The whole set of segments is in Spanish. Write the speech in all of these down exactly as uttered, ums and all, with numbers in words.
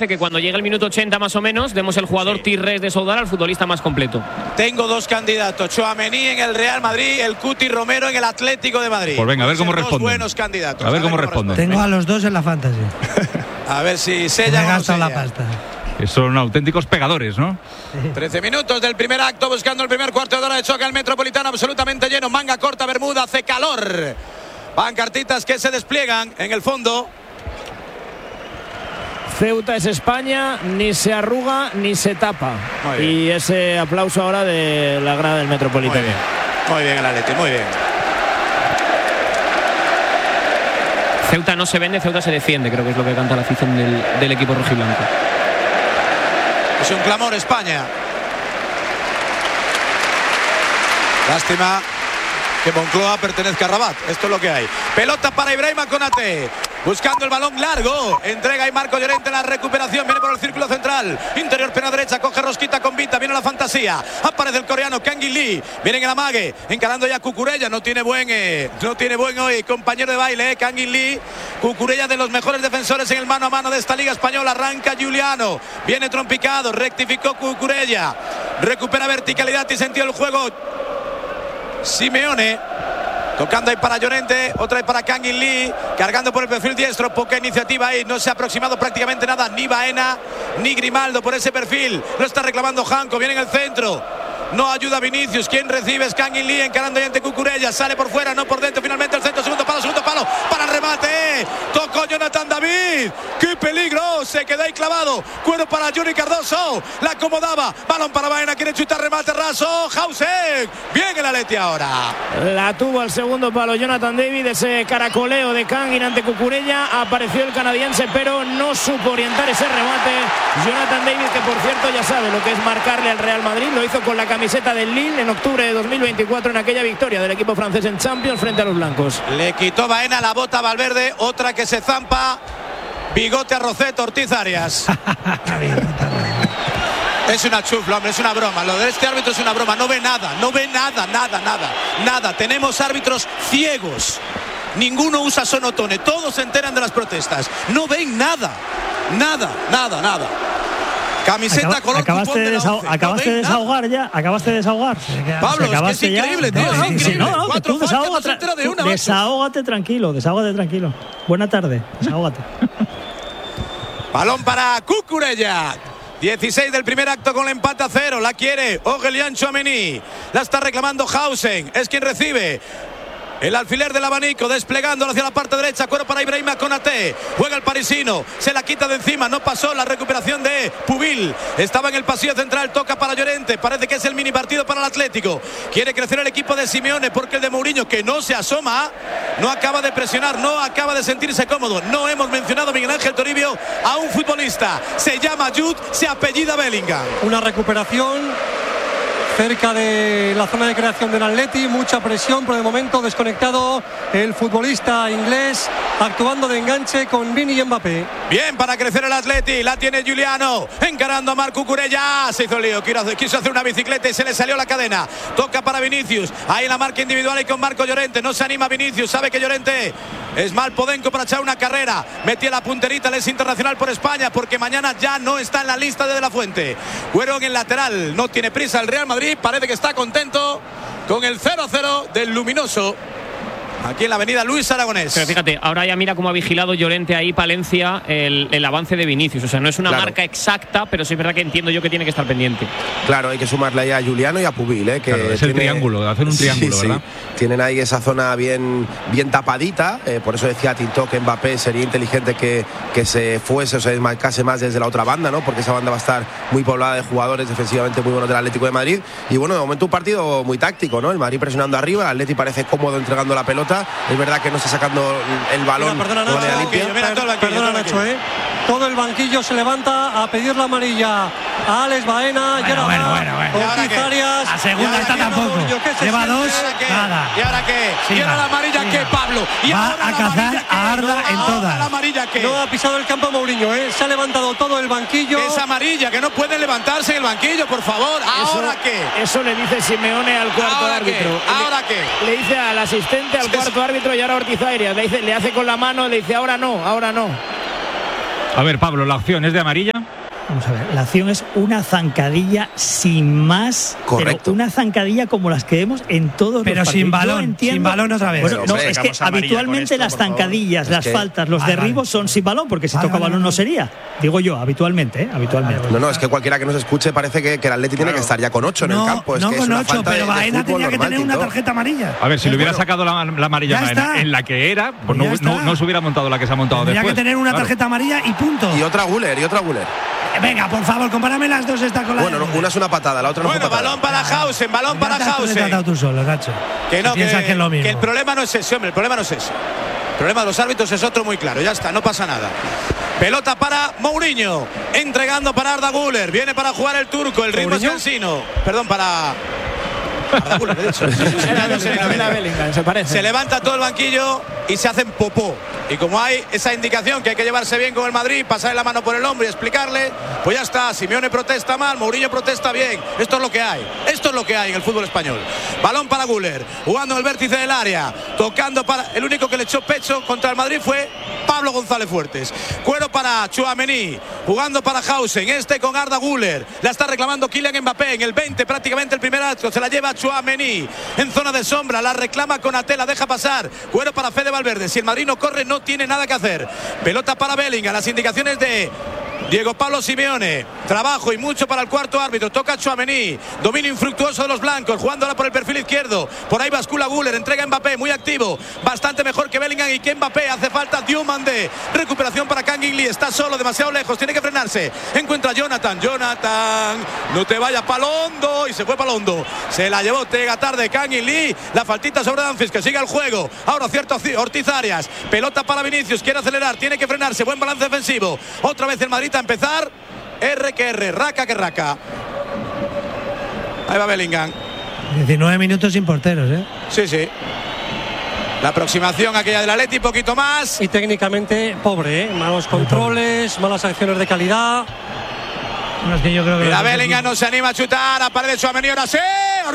hace que cuando llegue el minuto ochenta más o menos demos el jugador sí. T-Rex de Soudal al futbolista más completo. Tengo dos candidatos, Tchouaméni en el Real Madrid, el Cuti Romero en el Atlético de Madrid. Pues venga, a ver cómo responden. Dos buenos candidatos. A ver, a ver cómo, cómo responden. Tengo a los dos en la fantasy. A ver si sella. Me he gastado la pasta. Son auténticos pegadores, ¿no? trece minutos del primer acto, buscando el primer cuarto de hora de choque al Metropolitano, absolutamente lleno, manga corta, Bermuda, hace calor. Pancartitas que se despliegan en el fondo. Ceuta es España, ni se arruga ni se tapa. Y ese aplauso ahora de la grada del Metropolitano. Muy bien, muy bien el Atleti, muy bien. Ceuta no se vende, Ceuta se defiende, creo que es lo que canta la afición del, del equipo rojiblanco. Es un clamor España. Lástima que Moncloa pertenezca a Rabat. Esto es lo que hay. Pelota para Ibrahima Konaté. Buscando el balón largo. Entrega y Marco Llorente en la recuperación. Viene por el círculo central. Interior pena derecha. Coge Rosquita con Vita. Viene la fantasía. Aparece el coreano Kangin Lee. Viene en el amague. Encarando ya Cucurella. No tiene buen eh, no tiene buen hoy compañero de baile. Eh, Kangin Lee. Cucurella de los mejores defensores en el mano a mano de esta liga española. Arranca Giuliano. Viene trompicado. Rectificó Cucurella. Recupera verticalidad y sentido del juego. Simeone. Tocando ahí para Llorente, otra vez para Kangin Lee, cargando por el perfil diestro, poca iniciativa ahí, no se ha aproximado prácticamente nada, ni Baena, ni Grimaldo por ese perfil, lo está reclamando Janko, viene en el centro, no ayuda a Vinicius, quien recibe es Kangin Lee, encarando ahí ante Cucurella, sale por fuera, no por dentro, finalmente el centro, segundo palo, segundo palo, para el remate, tocó Jonathan David, qué peligro, se quedó ahí clavado, cuero para Johnny Cardoso, la acomodaba, balón para Baena, quiere chutar, remate raso, Hausen, bien el Atleti ahora. La tuvo al segundo palo Jonathan David, ese caracoleo de Kangin ante Cucurella, apareció el canadiense pero no supo orientar ese remate, Jonathan David que por cierto ya sabe lo que es marcarle al Real Madrid, lo hizo con la camiseta del Lille en octubre de dos mil veinticuatro en aquella victoria del equipo francés en Champions frente a los blancos. Le quitó Baena la bota a Valverde, otra que se zampa, bigote a Roceto, Ortiz Arias. Es una chufla, hombre, es una broma. Lo de este árbitro es una broma. No ve nada, no ve nada, nada, nada, nada. Tenemos árbitros ciegos. Ninguno usa sonotone. Todos se enteran de las protestas. No ven nada, nada, nada, nada. Camiseta Acaba, color acabaste de, desahog, acabaste no de desahogar ya, acabaste de desahogar. Pablo, es que es increíble, ya. tío, No, es increíble. No, no, Cuatro tú faltas, desahoga, no se entera de una, desahógate tranquilo, desahógate tranquilo. Buena tarde, desahógate. Balón para Cucurella. dieciséis del primer acto con el empate a cero. La quiere Aurélien Tchouaméni. La está reclamando Hausen. Es quien recibe. El alfiler del abanico, desplegándolo hacia la parte derecha, cuero para Ibrahima Konaté, juega el parisino, se la quita de encima, no pasó la recuperación de Pubil, estaba en el pasillo central, toca para Llorente, parece que es el mini partido para el Atlético, quiere crecer el equipo de Simeone, porque el de Mourinho, que no se asoma, no acaba de presionar, no acaba de sentirse cómodo. No hemos mencionado, Miguel Ángel Toribio, a un futbolista, se llama Jude, se apellida Bellingham. Una recuperación cerca de la zona de creación del Atleti, mucha presión, por el momento desconectado el futbolista inglés, actuando de enganche con Vini y Mbappé. Bien para crecer el Atleti, la tiene Giuliano, encarando a Marco Cucurella, se hizo lío, quiso hacer una bicicleta y se le salió la cadena, toca para Vinicius, ahí la marca individual y con Marco Llorente, no se anima Vinicius, sabe que Llorente es mal podenco para echar una carrera, metía la punterita, él es internacional por España, porque mañana ya no está en la lista de De La Fuente. Güero en el lateral, no tiene prisa el Real Madrid, parece que está contento con el cero a cero del Luminoso aquí en la avenida Luis Aragonés. Pero fíjate, ahora ya mira cómo ha vigilado Llorente ahí, Palencia, el, el avance de Vinicius. O sea, no es una claro. marca exacta, pero sí es verdad que entiendo yo que tiene que estar pendiente. Claro, hay que sumarle ahí a Giuliano y a Pubil, ¿eh? Que claro, es tiene, el triángulo, hacer un triángulo, sí, ¿verdad? Sí. Tienen ahí esa zona bien, bien tapadita, eh, por eso decía Tinto que Mbappé sería inteligente que, que se fuese o se desmarcase más desde la otra banda, ¿no? Porque esa banda va a estar muy poblada de jugadores defensivamente muy buenos del Atlético de Madrid. Y bueno, de momento un partido muy táctico, ¿no? El Madrid presionando arriba, el Atleti parece cómodo entregando la pelota. Es verdad que no está sacando el balón. Mira, perdona, Nacho, limpia. Mira, todo el banquillo, perdona, Nacho, ¿eh? Todo el banquillo se levanta a pedir la amarilla a Alex Baena. Bueno, y ahora bueno, bueno, bueno. Ortiz Arias. A segunda está tampoco. Lleva dos, nada. ¿Y ahora qué? Sí, ¿Y ahora la amarilla qué, Pablo? ¿Y va ahora a cazar a Arda no, en todas. La amarilla qué? No ha pisado el campo Mourinho, ¿eh? Se ha levantado todo el banquillo. Es amarilla, que no pueden levantarse en el banquillo, por favor. ¿Ahora eso, qué? Eso le dice Simeone al cuarto ¿Ahora árbitro. Qué? ¿Ahora le, qué? Le dice al asistente, al cuarto árbitro y ahora Ortiz Arias. Le dice, le hace con la mano, le dice ahora no, ahora no. A ver, Pablo, ¿la opción es de amarilla? Vamos a ver, la acción es una zancadilla sin más. Correcto. Pero una zancadilla como las que vemos en todos pero los partidos. sin balón, entiendo, sin balón otra vez. Bueno, Pero, no, hombre, es que habitualmente esto, las zancadillas, las que... faltas, los vale, derribos vale. son sin balón, porque si Vale, toca vale, balón vale. no sería. Digo yo, habitualmente, ¿eh? habitualmente. No, no, es que cualquiera que nos escuche parece que, que el Atleti tiene que estar ya con ocho en no, el campo. Es no que es con una ocho, falta pero de- de Baena fútbol tenía que normal, tener una Tito. tarjeta amarilla. A ver, si le hubiera bueno. sacado la, la amarilla Ya en, está. en la que era, pues Ya no, está. no, no se hubiera montado la que se ha montado Tendría después. que tener una Claro. tarjeta amarilla y punto. Y otra Guller, y otra Guller. Venga, por favor, compárame las dos esta con la Bueno, no, una es una patada, la otra no Bueno, fue patada. balón para Hausen, balón para Ya te has Hausen. tratado tú solo, Nacho. Que no, Si que, piensas que es lo mismo. que el problema no es ese, hombre, el problema no es ese. El problema de los árbitros es otro muy claro, ya está, no pasa nada. Pelota para Mourinho, entregando para Arda Güler, viene para jugar el turco, el ritmo es ¿Mourinho? cansino. Perdón, para Arda Güler, he dicho. Sí, sí, sí, Era no sé, no, Bellingham, no. Bellingham, se parece. Se levanta todo el banquillo y se hacen popó. Y como hay esa indicación que hay que llevarse bien con el Madrid, pasarle la mano por el hombro y explicarle, pues ya está. Simeone protesta mal, Mourinho protesta bien. Esto es lo que hay. Esto es lo que hay en el fútbol español. Balón para Güler, jugando en el vértice del área, tocando para. El único que le echó pecho contra el Madrid fue Pablo González Fuertes. Cuero para Tchouaméni, jugando para Hausen. Este con Arda Güler. La está reclamando Kylian Mbappé en el veinte, prácticamente el primer acto. Se la lleva Tchouaméni en zona de sombra. La reclama Konaté, la deja pasar. Cuero para Fede Valverde. Si el Madrid no corre, no tiene nada que hacer. Pelota para Bellingham. Las indicaciones de Diego Pablo Simeone. Trabajo y mucho para el cuarto árbitro. Toca Tchouaméni. Dominio infructuoso de los blancos. Jugándola por el perfil izquierdo. Por ahí bascula Güler. Entrega a Mbappé. Muy activo. Bastante mejor que Bellingham y que Mbappé. Hace falta Diomandé. Recuperación para Kangin Lee. Está solo, demasiado lejos. Tiene que frenarse. Encuentra a Jonathan. Jonathan. No te vayas Palondo. Y se fue Palondo. Se la llevó. Llega tarde Kangin Lee. La faltita sobre Danfis. Que siga el juego. Ahora cierto Ortiz Arias. Pelota para Vinicius. Quiere acelerar. Tiene que frenarse. Buen balance defensivo. Otra vez el Madrid a empezar. R que R, raca que raca. Ahí va Bellingham. diecinueve minutos sin porteros, ¿eh? Sí, sí. La aproximación aquella del Atleti, poquito más. Y técnicamente pobre, ¿eh? Malos controles, malas acciones de calidad. Bueno, es que yo creo que Mira, los Bellingham no se anima a chutar. Aparece Tchouaméni, ahora sí.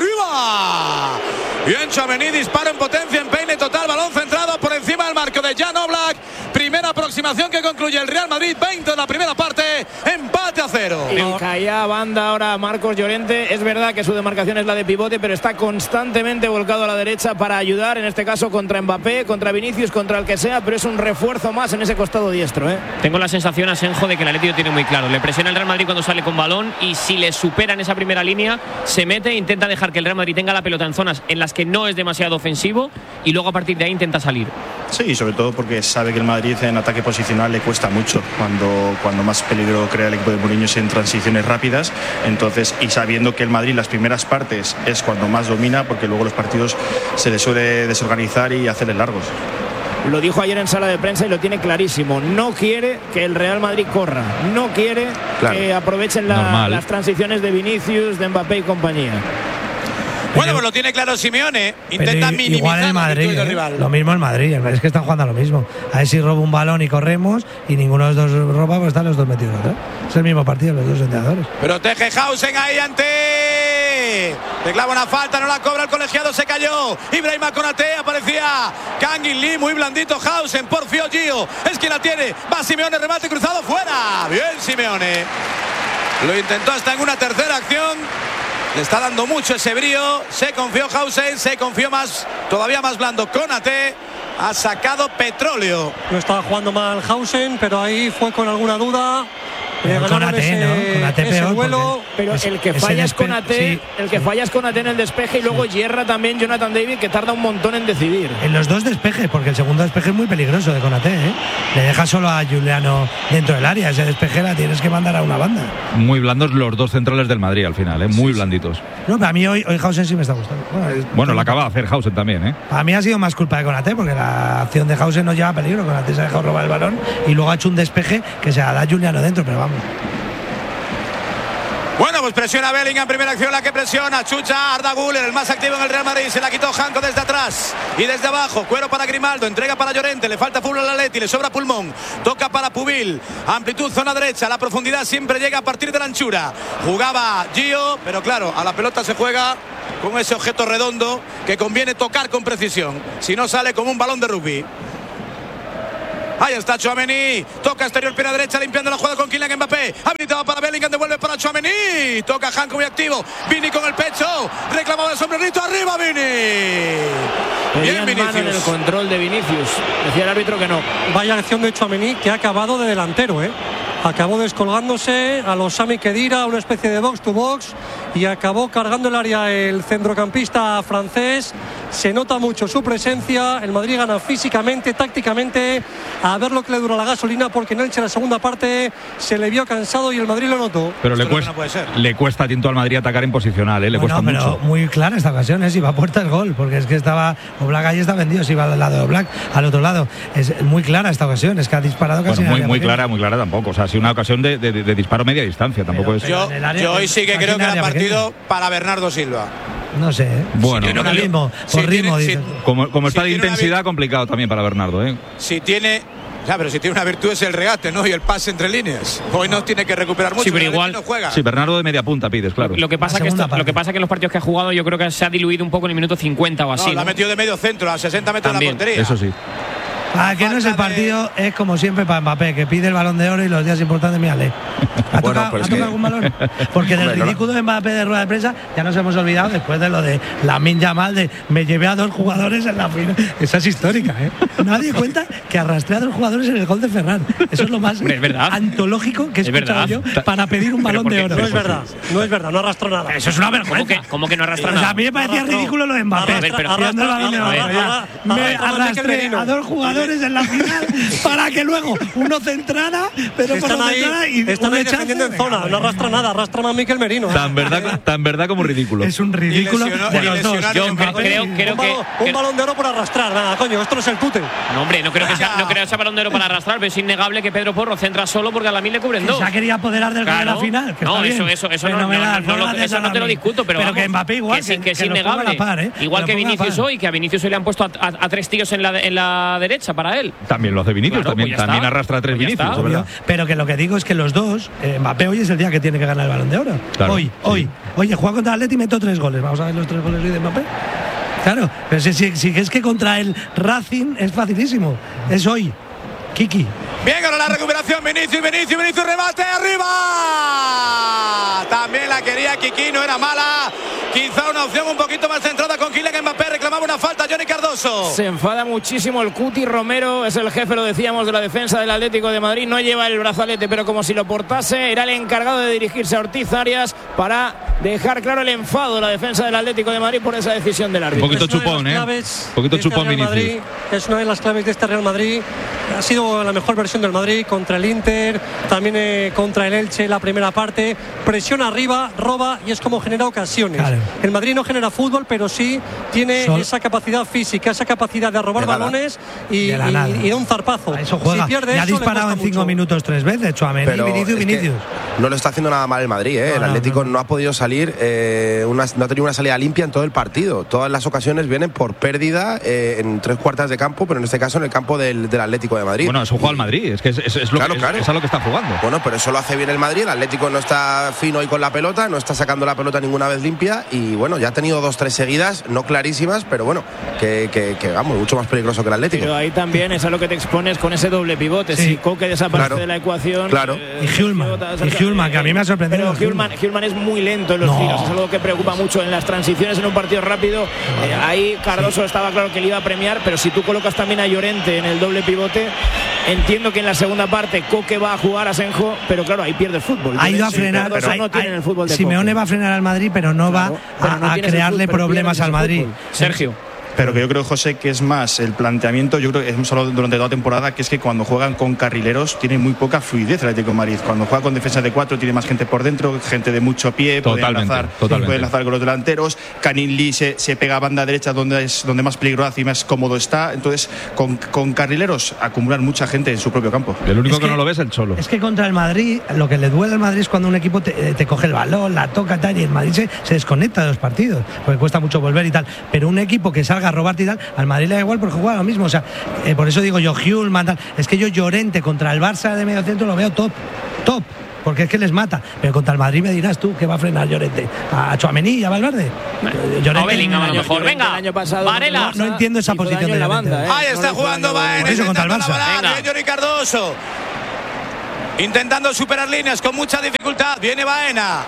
¡Arriba! Bien, Tchouaméni, disparo en potencia, en peine total. Balón centrado por encima del marco de Jan Oblak. Primera aproximación que concluye el Real Madrid. veinte de la primera parte. Empate a cero. Y caía banda ahora Marcos Llorente. Es verdad que su demarcación es la de pivote, pero está constantemente volcado a la derecha para ayudar, en este caso contra Mbappé, contra Vinicius, contra el que sea, pero es un refuerzo más en ese costado diestro, ¿eh? Tengo la sensación, Asenjo, de que el Atlético tiene muy claro. Le presiona el Real Madrid cuando sale con balón y si le supera en esa primera línea, se mete e intenta dejar que el Real Madrid tenga la pelota en zonas en las que no es demasiado ofensivo y luego a partir de ahí intenta salir. Sí, sobre todo porque sabe que el Madrid en ataque posicional le cuesta mucho cuando, cuando más peligro crea el equipo de Mourinho es en transiciones rápidas. Entonces, y sabiendo que el Madrid las primeras partes es cuando más domina, porque luego los partidos se le suele desorganizar y hacerles largos. Lo dijo ayer en sala de prensa y lo tiene clarísimo. No quiere que el Real Madrid corra. No quiere Claro. que aprovechen la- Normal. las transiciones de Vinicius, de Mbappé y compañía. Bueno, pues lo tiene claro Simeone. Intenta Pero minimizar igual el la Madrid, virtud del ¿eh? rival. Lo mismo el Madrid, es que están jugando a lo mismo. A ver si roba un balón y corremos y ninguno de los dos roba, pues están los dos metidos, ¿eh? Es el mismo partido, los dos entrenadores. Protege Hausen ahí ante. Le clava una falta, no la cobra el colegiado, se cayó. Ibrahima Konaté, aparecía Kangin Lee, muy blandito Hausen, porfió Gio. Es quien la tiene. Va Simeone, remate cruzado, fuera. Bien Simeone. Lo intentó hasta en una tercera acción. Le está dando mucho ese brío. Se confió Hausen, se confió más, todavía más blando Konaté. Ha sacado petróleo. No estaba jugando mal Hausen, pero ahí fue con alguna duda. Le Pero ganaron Konaté, ese, ¿no? Konaté ese peor, vuelo. porque- Pero Ese- el que ese falla es despe- Konaté, sí, el que sí. falla es Konaté en el despeje y luego hierra también Jonathan David, que tarda un montón en decidir. En los dos despejes, porque el segundo despeje es muy peligroso de Konaté, ¿eh? Le deja solo a Juliano dentro del área. Ese despeje la tienes que mandar a una banda. Muy blandos los dos centrales del Madrid al final, ¿eh? Muy blanditos. No, pero a mí hoy, hoy Hausen sí me está gustando. Bueno, es- Bueno, la acaba de hacer Hausen también, ¿eh? A mí ha sido más culpa de Konaté, porque la acción de Hausen no lleva peligro. Konaté se ha dejado robar el balón y luego ha hecho un despeje que se la da Juliano dentro, pero vamos. Bueno, pues presiona Bellingham, primera acción la que presiona, chucha Arda Güler, el más activo en el Real Madrid, se la quitó Janko desde atrás y desde abajo, Cuero para Grimaldo, entrega para Llorente, le falta fútbol al Atleti, le sobra pulmón, toca para Pubil, amplitud zona derecha, la profundidad siempre llega a partir de la anchura, jugaba Gio, pero claro, a la pelota se juega con ese objeto redondo que conviene tocar con precisión, si no sale como un balón de rugby. Ahí está Tchouaméni. Toca exterior, pierna derecha, limpiando la jugada con Kylian Mbappé. Habilitado para Bellingham, devuelve para Tchouaméni. Toca Hanko muy activo. Vini con el pecho. Reclamaba el sombrerito. Arriba Vini. Bien Vinicius. En el control de Vinicius. Decía el árbitro que no. Vaya acción de Tchouaméni que ha acabado de delantero, ¿eh? Acabó descolgándose a los Sami Khedira, una especie de box to box, y acabó cargando el área el centrocampista francés. Se nota mucho su presencia. El Madrid gana físicamente, tácticamente. A ver lo que le dura la gasolina, porque en Elche en la segunda parte se le vio cansado y el Madrid lo notó. Pero le cuesta, no le cuesta tinto al Madrid atacar en posicional, ¿eh? Le bueno, cuesta pero mucho. Muy clara esta ocasión, ¿eh? Si va a puerta el gol, porque es que estaba Oblak ahí está vendido, si va al lado de Oblak, al otro lado. Es muy clara esta ocasión, es que ha disparado casi. Bueno, muy, muy clara, muy clara tampoco. O sea, ha sido una ocasión de, de, de disparo media distancia, tampoco pero, es. Yo, área, yo hoy sí que creo que era partido pequeña. Para Bernardo Silva. No sé, ¿eh? Bueno, si por ritmo, por si ritmo tiene, si, como, como está si de intensidad, complicado también para Bernardo, ¿eh? Si tiene. Ya, pero si tiene una virtud es el regate, ¿no? Y el pase entre líneas. Hoy no tiene que recuperar mucho. Sí, pero igual. No juega. Sí, Bernardo de media punta pides, claro. Lo que pasa que esto, lo que pasa que en los partidos que ha jugado yo creo que se ha diluido un poco en el minuto cincuenta o así. No, ¿no? la ha metido de medio centro a sesenta metros También, de la portería. Eso sí. Ah, que no es el partido, es como siempre para Mbappé, que pide el Balón de Oro y los días importantes, mírale. ¿Ha Bueno, tocado, pues ¿ha que... tocado algún balón? Porque del Hombre, ridículo de Mbappé de rueda de prensa ya nos hemos olvidado después de lo de Lamine Yamal de me llevé a dos jugadores en la final. Esa es histórica, ¿eh? Nadie cuenta que arrastré a dos jugadores en el gol de Ferran. Eso es lo más Hombre, es verdad. antológico que he Es escuchado verdad. yo para pedir un Balón de Oro. No es verdad, no es verdad, no arrastró nada. Eso es una ¿Cómo vergüenza. que, cómo que no arrastra O sea, nada? a mí me parecía Arrastró. ridículo lo de Mbappé. A ver, pero- tirando el Balón de Oro. Arrastra- Ya. arrastra- Me arrastra- arrastré a dos jugadores en la final para que luego uno centrara, pero por Están lo ahí, centrara y están un ahí rechace. defendiendo en zona, no arrastra nada, arrastra más Mikel Merino. ¿eh? Tan verdad, tan verdad como ridículo. Es un ridículo Y lesionó- de y los dos. lesionaron Yo en cre- Mbappé. creo, creo un, que. balón, un que- balón de oro por arrastrar, nada, coño, esto no es el tute. No, hombre, no creo que sea, no creo que sea balón de oro para arrastrar, pero es innegable que Pedro Porro centra solo porque a Lamine le cubren Que dos. se ha querido apoderar del gol de la Claro. final. Que No, está eso, bien. eso, eso, no, no, Fenomenal, no, no, gracias eso no te lo a discuto, pero, pero vamos, que Mbappé igual, que, sí, que es que lo ponga a innegable. la par, ¿eh? Igual lo que ponga a la Vinicius par. hoy, que a Vinicius hoy le han puesto a, a- a tres tíos en la, en la derecha para él. También lo hace Vinicius, Claro, también, pues ya también está. arrastra a tres Pues ya Vinicius, está. es verdad. Pero que lo que digo es que los dos, eh, Mbappé hoy es el día que tiene que ganar el Balón de Oro. Claro, hoy, sí. hoy. Oye, juega contra el Atleti y meto tres goles. Vamos a ver los tres goles hoy de Mbappé. Claro, pero si, si, si es que contra el Racing es facilísimo. Es hoy. Kiki. Bien, ahora la recuperación. Vinicius, Vinicius, Vinicius, remate arriba. También la quería Kiki, no era mala. Quizá una opción un poquito más centrada con Kylian Mbappé. Reclamaba una falta Johnny Cardoso. Se enfada muchísimo el Cuti Romero, es el jefe, lo decíamos, de la defensa del Atlético de Madrid. No lleva el brazalete, pero como si lo portase, era el encargado de dirigirse a Ortiz Arias para dejar claro el enfado de la defensa del Atlético de Madrid por esa decisión del árbitro. Un poquito Es una de chupón, las ¿eh? claves Un poquito de este chupón Real Vinicius. Madrid, es una de las claves de este Real Madrid. Ha sido la mejor versión del Madrid contra el Inter, también eh, contra el Elche la primera parte. Presiona arriba, roba y es como genera ocasiones. Claro. El Madrid no genera fútbol, pero sí tiene Sol- esa capacidad física, esa capacidad de robar De nada. balones y, De la y- nada. y de un zarpazo. A eso juega. Si pierde y ha eso, le disparado cuesta en cinco mucho. minutos tres veces. Tchouaméni, Pero Vinicius, es que Vinicius. no lo está haciendo nada mal el Madrid, ¿eh? No, el no, Atlético no. no, ha podido salir, eh, una- no ha tenido una salida limpia en todo el partido. Todas las ocasiones vienen por pérdida eh, en tres cuartas de campo, pero en este caso en el campo del, del Atlético de Madrid. Bueno, eso juega al Madrid, es que es, es- es lo Claro, que, es- claro. es a lo que está jugando. Bueno, pero eso lo hace bien el Madrid. El Atlético no está fino hoy con la pelota, no está sacando la pelota ninguna vez limpia y bueno, ya ha tenido dos, tres seguidas, no clarísimas, pero bueno, que, que, que vamos, mucho más peligroso que el Atlético. Pero ahí también es a lo que te expones con ese doble pivote. Sí. Si Coque desaparece Claro. de la ecuación. Claro. eh, Y Hjulman, pivotas, y Hjulman, que a mí me ha sorprendido Pero Hjulman. Hjulman, Hjulman es muy lento en los No. tiros. Es algo que preocupa mucho en las transiciones en un partido rápido. Eh, ahí Cardoso estaba claro que le iba a premiar, pero si tú colocas también a Llorente en el doble pivote, entiendo que en la segunda parte Coque va a jugar a Senjo, pero claro, ahí pierde el fútbol. Ha ido a Llorente y frenar. Cardoso hay- no tienen hay- el fútbol de Simeone Coque. va a frenar al Madrid, pero no Claro, va pero a, no a tienes el crearle fútbol, problemas pierdes al ese Madrid. fútbol. Sergio. Pero que yo creo, José, que es más el planteamiento. Yo creo que hemos hablado durante toda la temporada que es que cuando juegan con carrileros tiene muy poca fluidez el Atlético de Madrid. Cuando juega con defensa de cuatro tiene más gente por dentro, gente de mucho pie, puede Totalmente, enlazar, totalmente. puede enlazar con los delanteros. Canin Lee se, se pega a banda derecha donde es donde más peligro hace y más cómodo está. Entonces, con, con carrileros acumulan mucha gente en su propio campo. El único Es que, que- no lo ves es el Cholo. Es que contra el Madrid, lo que le duele al Madrid es cuando un equipo te, te coge el balón, la toca tal, y el Madrid se, se desconecta de los partidos, porque cuesta mucho volver y tal. Pero un equipo que salga a robarte y tal, al Madrid le da igual porque juega lo mismo. O sea, eh, por eso digo yo, Hjulman, tal. Es que yo Llorente contra el Barça de medio centro lo veo top, top. porque es que les mata. Pero contra el Madrid me dirás tú que va a frenar Llorente. A Tchouaméni y a Valverde. A Bellingham a lo mejor. Venga, Varela. No, no entiendo esa posición de la banda. ¿eh? Ahí está no jugando Baena. Eso contra el Barça. Bien, Johnny Cardoso. Intentando superar líneas con mucha dificultad. Viene Baena.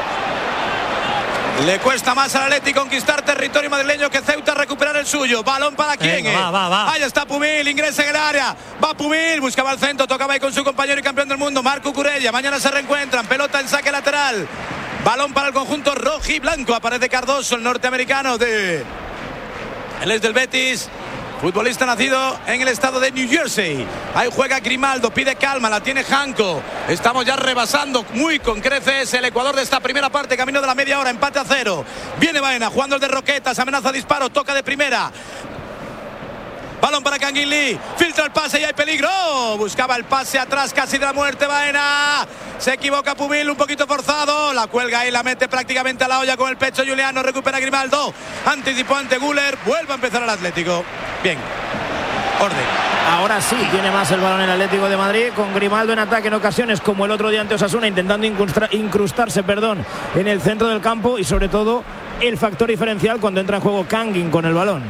Le cuesta más al Atleti conquistar territorio madrileño que Ceuta recuperar el suyo. Balón para quién. Venga, va, va, va. Ahí está Pumil, ingresa en el área. Va Pumil, buscaba el centro, tocaba ahí con su compañero y campeón del mundo, Marc Cucurella. Mañana se reencuentran, pelota en saque lateral. Balón para el conjunto rojiblanco. Aparece Cardoso, el norteamericano de... Él es del Betis. Futbolista nacido en el estado de New Jersey. Ahí juega Grimaldo, pide calma, la tiene Janko. Estamos ya rebasando muy con creces el Ecuador de esta primera parte, camino de la media hora, empate a cero. Viene Baena, jugando el de Roquetas, amenaza disparo, toca de primera. Balón para Kangin Lee, filtra el pase y hay peligro. Buscaba el pase atrás, casi de la muerte Baena. Se equivoca Pumil, un poquito forzado. La cuelga y la mete prácticamente a la olla con el pecho Juliano. Recupera Grimaldo. Anticipó ante Güler. Vuelve a empezar el Atlético. Bien. Orden. Ahora sí tiene más el balón el Atlético de Madrid, con Grimaldo en ataque en ocasiones como el otro día ante Osasuna, intentando incrustarse perdón, en el centro del campo, y sobre todo el factor diferencial cuando entra en juego Kangin con el balón.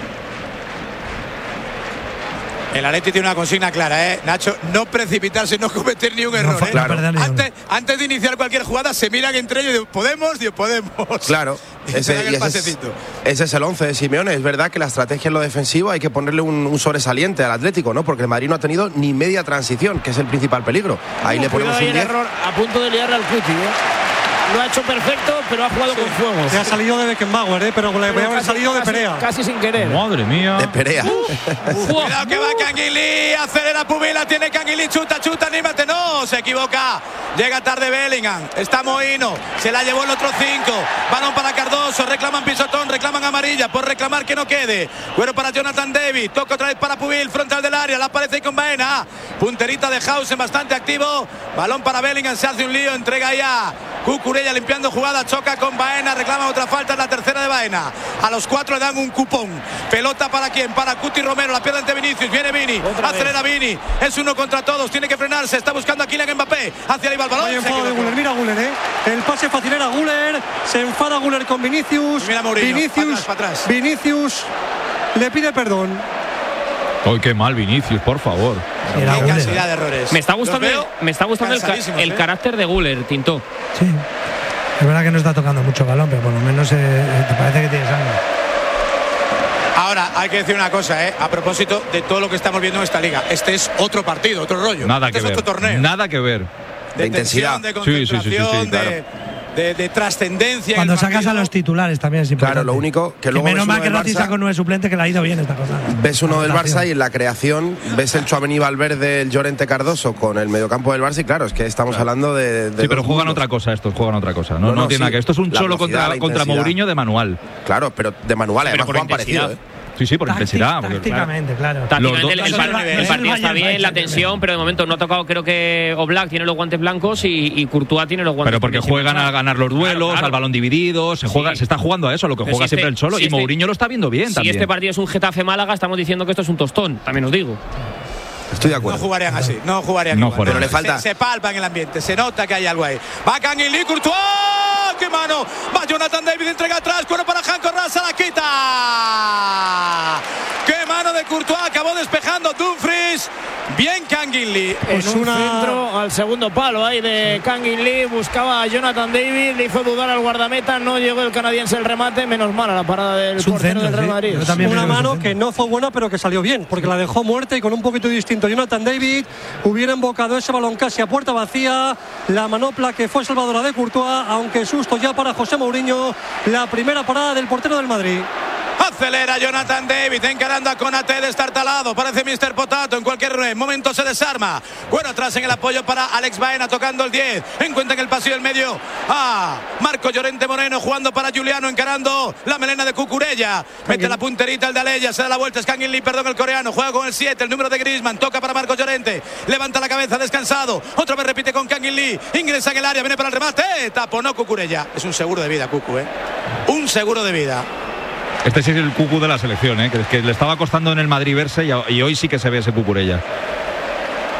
El Atleti tiene una consigna clara, ¿eh? Nacho, no precipitarse, no cometer ni un error. No, ¿eh? claro. antes, antes de iniciar cualquier jugada se miran entre ellos y dicen, ¿podemos? Dios, podemos. Claro, ese, el y ese, es, ese es el once de Simeone. Es verdad que la estrategia en lo defensivo hay que ponerle un, un sobresaliente al Atlético, ¿no? Porque el Madrid no ha tenido ni media transición, que es el principal peligro. Ahí uh, le ponemos un el error a punto de liarle al Cuti, ¿eh? Lo ha hecho perfecto, pero ha jugado sí. con fuego. Se ha salido de Beckenbauer, ¿eh? Pero le puede haber salido de Perea. Casi sin querer. Madre mía. De Perea. Uf, uf. Cuidado que va Kangin Lee, acelera Pumila, tiene Kangin Lee, chuta, chuta, anímate, no, se equivoca. Llega tarde Bellingham, está Mohino, se la llevó el otro cinco. Balón para Cardoso, reclaman pisotón, reclaman amarilla, por reclamar que no quede. Bueno para Jonathan David, toca otra vez para Pumil, frontal del área, la aparece con Baena. Punterita de Hausen, bastante activo. Balón para Bellingham, se hace un lío, entrega ya. Cucurella limpiando jugada, choca con Baena, reclama otra falta, es la tercera de Baena. A los cuatro le dan un cupón. Pelota para quién, para Cuti Romero, la pierde ante Vinicius, viene Vini, acelera Vini, es uno contra todos, tiene que frenarse, está buscando a Kylian Mbappé, hacia arriba el balón. De Güler, mira Güler, ¿eh? El pase fácil era Güler, se enfada Güler con Vinicius. Mira Mourinho, Vinicius, para atrás, para atrás. Vinicius le pide perdón. ¡Ay, qué mal Vinicius, por favor! Qué cantidad de errores. Me está gustando, me está gustando el, ca el ¿eh? carácter de Güler, Tinto. Sí. Es verdad que no está tocando mucho balón, pero por lo menos eh, te parece que tiene sangre. Ahora, hay que decir una cosa, ¿eh? A propósito de todo lo que estamos viendo en esta liga. Este es otro partido, otro rollo. Nada este que es ver. otro torneo. Nada que ver. De, de intensidad. De concentración, sí, sí, sí, sí, sí, claro. de, de, de trascendencia. Cuando sacas a los titulares también es importante. Claro, lo único que, que luego menos mal que no Rossi con nueve suplente, que le ha ido bien esta cosa. Ves uno del Barça y en la creación ves el Tchouaméni, Valverde, el Llorente, Cardoso con el mediocampo del Barça y claro, es que estamos claro. hablando de, de sí, pero juegan otra cosa estos, juegan otra cosa. No, no, no, no tiene sí. nada que esto es un la cholo contra, contra Mourinho de manual. Claro, pero de manual, además juegan parecido, ¿eh? Sí, sí, por Táctic, intensidad. Tácticamente, claro. Tácticamente el, el, el, el partido está bien, la tensión, pero de momento no ha tocado, creo que Oblak tiene los guantes blancos y, y Courtois tiene los guantes. Pero porque juegan a ganar los duelos, claro, claro. al balón dividido, se juega, sí. se está jugando a eso, lo que pero juega si siempre este, el Cholo, si y este, Mourinho lo está viendo bien si también. Si este partido es un Getafe-Málaga, estamos diciendo que esto es un tostón, también os digo. Estoy de acuerdo. No jugarían así, no jugarían no igual. Pero le falta. Se, se palpa en el ambiente, se nota que hay algo ahí. Va Kangin Lee, Courtois, qué mano. Va Jonathan David, entrega atrás, cuero para Janko Rasa, la quita. Qué mano de Courtois, acabó despejando Dumfries. Bien Kangin Lee. En un una... centro al segundo palo ahí de Kangin Lee, buscaba a Jonathan David, le hizo dudar al guardameta, no llegó el canadiense el remate, menos mal a la parada del portero centro, del Real Madrid. Sí. Una mano que no fue buena, pero que salió bien, porque la dejó muerta y con un poquito distinto. Jonathan David hubiera embocado ese balón casi a puerta vacía, la manopla que fue salvadora de Courtois, aunque susto ya para José Mourinho, la primera parada del portero del Madrid. Acelera Jonathan David, encarando a Konaté destartalado, parece mister Potato, en cualquier momento se desarma. Bueno, atrás en el apoyo para Alex Baena, tocando el diez, encuentra en el pasillo del medio a Marco Llorente Moreno, jugando para Juliano, encarando la melena de Cucurella, mete la punterita el de Aleya, se da la vuelta, es Kangin Lee, perdón, el coreano, juega con el siete, el número de Griezmann, toca para Marco Llorente, levanta la cabeza, descansado, otra vez repite con Kangin Lee, ingresa en el área, viene para el remate, taponó Cucurella, es un seguro de vida Cucu, ¿eh? Un seguro de vida. Este sí es el Cucu de la selección, ¿eh? que, que le estaba costando en el Madrid verse y, y hoy sí que se ve ese Cucurella.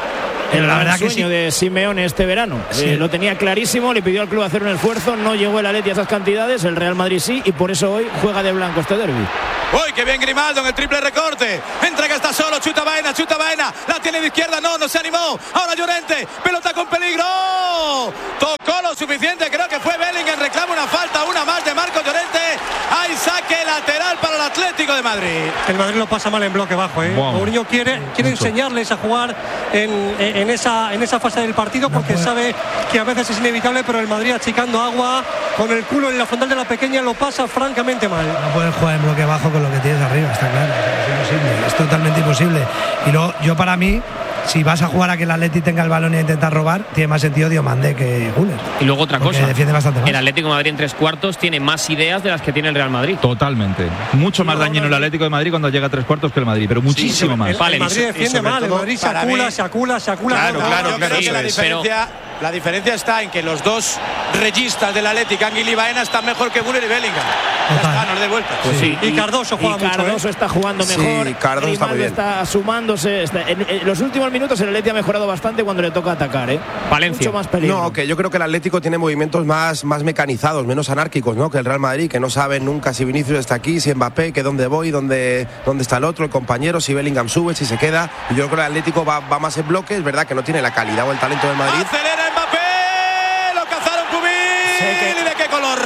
Era la verdad que sueño sí. de Simeone este verano. Sí. Eh, lo tenía clarísimo, le pidió al club hacer un esfuerzo, no llegó el Atleti a esas cantidades, el Real Madrid sí, y por eso hoy juega de blanco este derbi. Uy, qué bien Grimaldo en el triple recorte. Entra que está solo, chuta Baena, chuta Baena. La tiene de izquierda, no, no se animó. Ahora Llorente, pelota con peligro. Tocó lo suficiente, creo que fue Bellingham. Reclama una falta, una más de Marcos Llorente. Hay saque lateral para el Atlético de Madrid. El Madrid lo pasa mal en bloque bajo, ¿eh? Wow. Mourinho quiere, quiere enseñarles a jugar en, en, esa, en esa fase del partido porque no sabe que a veces es inevitable, pero el Madrid achicando agua con el culo en la frontal de la pequeña lo pasa francamente mal. No puedes jugar en bloque bajo con lo que tienes arriba, está claro. Es imposible, es totalmente imposible. Y luego, yo para mí, si vas a jugar a que el Atleti tenga el balón y a intentar robar, tiene más sentido Diomandé que Güler. Y luego otra cosa, defiende bastante más. El Atlético de Madrid en tres cuartos tiene más ideas de las que tiene el Real Madrid. Totalmente. Mucho más no, dañino no, no, el Atlético de Madrid cuando llega a tres cuartos que el Madrid, pero muchísimo sí, más. El, el, el Madrid defiende mal, el Madrid se acula, se acula, se acula. Claro, claro, claro. Creo que la diferencia, la diferencia está en que los dos registas del Atlético, Ángel y Baena, están mejor que Güler y Bellingham. Ya está, de vuelta. Pues sí. Y, y Cardoso juega y mucho. Cardoso ¿eh? está jugando mejor. Sí, Cardoso está muy bien. Está sumándose. Está, en, en los últimos minutos el Atlético ha mejorado bastante cuando le toca atacar, ¿eh? Valencia. Mucho más peligro. No, que yo creo que el Atlético tiene movimientos más, más mecanizados, menos anárquicos, ¿no? Que el Real Madrid, que no saben nunca si Vinicius está aquí, si Mbappé, que dónde voy, dónde, dónde está el otro, el compañero, si Bellingham sube, si se queda. Y yo creo que el Atlético va, va más en bloque. Es verdad que no tiene la calidad o el talento del Madrid. Acelera Mbappé, lo cazaron Pubil. ¿Y de qué color?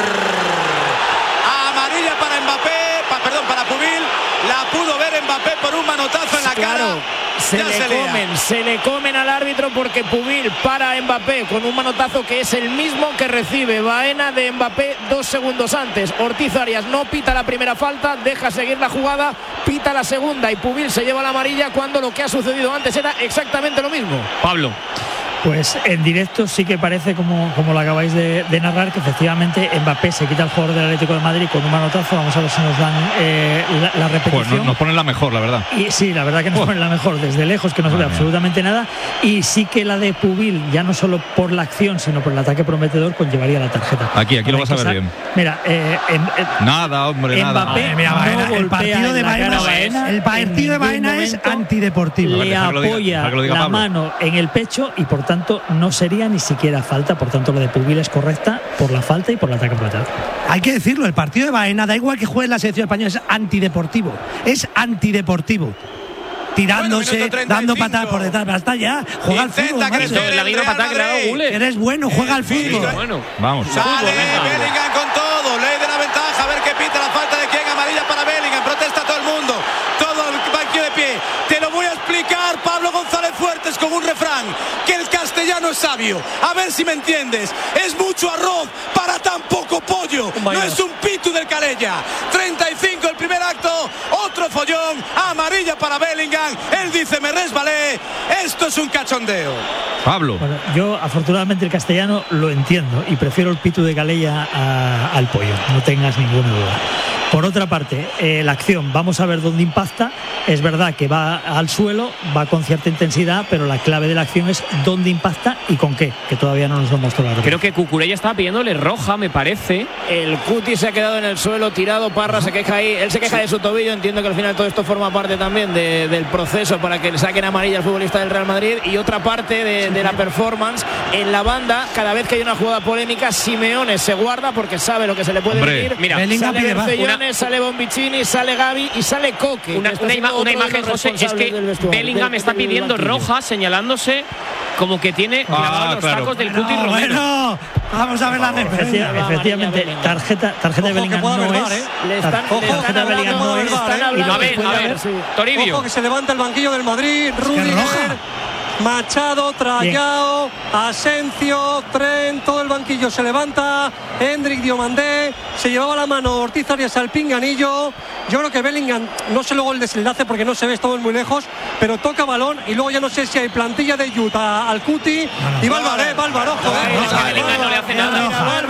Amarilla para Mbappé, pa, perdón, para Pubil. La pudo ver Mbappé por un manotazo en la claro. cara. Se ya le se comen, se le comen al árbitro porque Pubil para a Mbappé con un manotazo que es el mismo que recibe Baena de Mbappé dos segundos antes. Ortiz Arias no pita la primera falta, deja seguir la jugada, pita la segunda y Pubil se lleva la amarilla cuando lo que ha sucedido antes era exactamente lo mismo. Pablo. Pues en directo sí que parece, como, como lo acabáis de, de narrar, que efectivamente Mbappé se quita al jugador del Atlético de Madrid con un manotazo. Vamos a ver si nos dan eh, la, la repetición. Pues nos, nos ponen la mejor, la verdad. Y sí, la verdad que nos oh. ponen la mejor desde lejos, que no se ve absolutamente nada. Y sí que la de Pubil, ya no solo por la acción, sino por el ataque prometedor, conllevaría la tarjeta. Aquí, aquí lo vas a ver bien. Mira, eh, en, en, nada, hombre, Mbappé, nada. Ay, mira, Baena, no el partido de Baena, Baena el partido de Baena es antideportivo. Le apoya diga, la Pablo. mano en el pecho y por tanto no se ni siquiera falta, por tanto lo de Pubil es correcta por la falta y por el ataque platado. Hay que decirlo, el partido de Baena, da igual que juegue en la selección española, es antideportivo, es antideportivo. Tirándose, bueno, dando patadas por detrás, basta ya, juega al fútbol. La misma patada que le ha dado Güler. Eres bueno, juega al fútbol. Bueno, vamos. Sale Bellingham con todo, ley de la ventaja, a ver qué pita la falta de quién, amarilla para Bellingham, protesta todo el mundo, todo el banquillo de pie. Te lo voy a explicar, Pablo González Fuertes, con un refrán, que el castellano es sabio. A ver si me entiendes. Es mucho arroz para tan poco pollo. Oh, no es un pitu del Calella. treinta y cinco el primer acto, otro follón, amarilla para Bellingham. Él dice, me resbalé. Esto es un cachondeo. Pablo. Bueno, yo afortunadamente el castellano lo entiendo y prefiero el pitu de Calella a, al pollo, no tengas ninguna duda. Por otra parte, eh, la acción, vamos a ver dónde impacta. Es verdad que va al suelo, va con cierta intensidad, pero la clave de la acción es dónde impacta y con qué, que todavía no nos lo mostró la Creo que Cucurella estaba pidiéndole roja, me parece. El Cuti se ha quedado en el suelo tirado, Parra se queja ahí, él se queja de su tobillo, entiendo que al final todo esto forma parte también de, del proceso para que le saquen amarilla al futbolista del Real Madrid. Y otra parte de, de la performance, en la banda, cada vez que hay una jugada polémica, Simeone se guarda porque sabe lo que se le puede Hombre, venir. Mira, sale Bercellone, sale Bombicini, sale Gavi y sale Coque. Una, una, ima una imagen, José, es que Bellingham está pidiendo roja, señalándose como que tiene clavados ah, los claro. tacos del Cuti bueno, Romero. Bueno, vamos a ver la referencia. Efectivamente, tarjeta, tarjeta de Bellingham no verbar, es. ¿eh? Le están, Ojo, le están hablando, no le verbar, están ¿eh? hablando. A ver, a ver, sí. Toribio. Ojo que se levanta el banquillo del Madrid, Rudiger, Machado, Trayao, Asencio, Tren, todo el banquillo se levanta. Hendrik, Diomandé, se llevaba la mano Ortiz Arias al pinganillo. Yo creo que Bellingham, no sé luego el desenlace porque no se ve, estamos muy lejos, pero toca balón y luego ya no sé si hay plantilla de Utah al Cuti y va Álvaro, va Álvaro, ojo. Bellingham no le hace nada.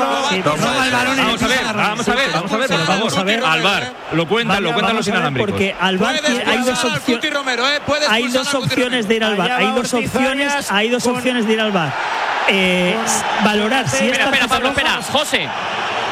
Vamos a ver, vamos a ver, vamos a ver, por favor. Vamos a ver. Alvar, lo cuentan, lo cuentan los inalámbricos. Porque Alvar hay dos opciones. Hay dos opciones de ir al bar. Hay dos opciones, hay dos opciones de ir al bar. Eh, valorar si espera, es espera, Pablo, espera, José.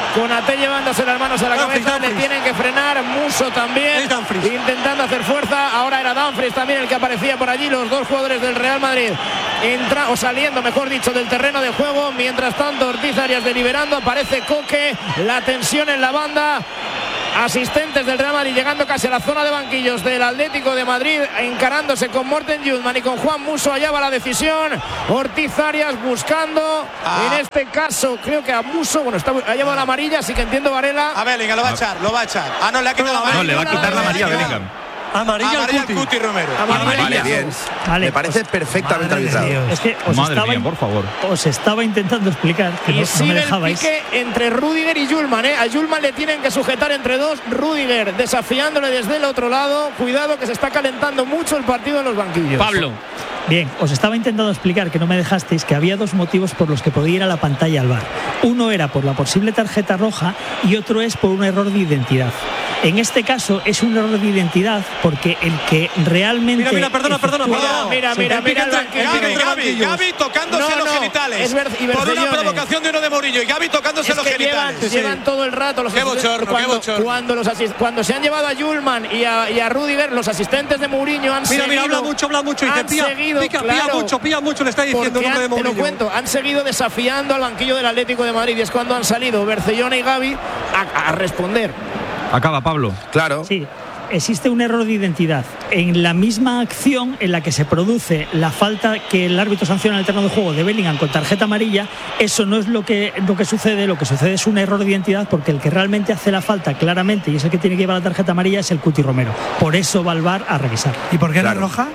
Konaté llevándose las manos a la Dumfries, cabeza, Dumfries. le tienen que frenar. Muso también intentando hacer fuerza. Ahora era Dumfries también el que aparecía por allí. Los dos jugadores del Real Madrid entra o saliendo, mejor dicho, del terreno de juego. Mientras tanto, Ortiz Arias deliberando. Aparece Coque, la tensión en la banda. Asistentes del Real Madrid llegando casi a la zona de banquillos del Atlético de Madrid, encarándose con Morten Judman y con Juan Muso. Allá va la decisión. Ortiz Arias buscando, ah. en este caso creo que a Muso, bueno, está, ha llevado la amarilla, así que entiendo Varela. A Bellingham lo va a echar, lo va a echar. Ah, no, le ha quitado la amarilla. No, le va a quitar la amarilla a Bellingham. Amarilla, amarilla al Cuti. Cuti Romero. Amarilla. Vale, bien. Vale, Me parece os, perfectamente arbitrado. es que os Madre estaba, mía, por favor. os estaba intentando explicar que Y no, no sigue me el dejabais. pique entre Rüdiger y Julman, ¿eh? A Julman le tienen que sujetar entre dos. Rüdiger desafiándole desde el otro lado. Cuidado que se está calentando mucho el partido en los banquillos. Pablo. Bien, os estaba intentando explicar, que no me dejasteis, que había dos motivos por los que podía ir a la pantalla al V A R. Uno era por la posible tarjeta roja y otro es por un error de identidad. En este caso es un error de identidad porque el que realmente... Mira, mira, perdona, perdona, efectúa- perdona. Mira, Sí. mira, El pique mira el entre- banquillo. el pique Gavi, entre Gavi, banquillos. Gavi tocándose No, los no, genitales es Ber- y por una Bercellone. provocación de uno de Mourinho y Gavi tocándose Es los que llevan, genitales. llevan todo el rato los Qué asistentes- bochorno, qué cuando, bochorno. cuando, los asist- cuando se han llevado a Julman y a, y a Rüdiger, los asistentes de Mourinho han Mira, seguido. mira, habla mucho, habla mucho. Dice, han pía, seguido, pica, pía claro, mucho, pía mucho, le está diciendo porque el nombre de han, te lo Mourinho. cuento, han seguido desafiando al banquillo del Atlético de Madrid y es cuando han salido Bercellone y Gavi a, a responder. Acaba, Pablo. Claro. Sí, existe un error de identidad. En la misma acción en la que se produce la falta que el árbitro sanciona en el terreno de juego de Bellingham con tarjeta amarilla, eso no es lo que, lo que sucede. Lo que sucede es un error de identidad porque el que realmente hace la falta claramente y es el que tiene que llevar la tarjeta amarilla es el Cuti Romero. Por eso va al V A R a revisar. ¿Y por qué Claro. no es roja?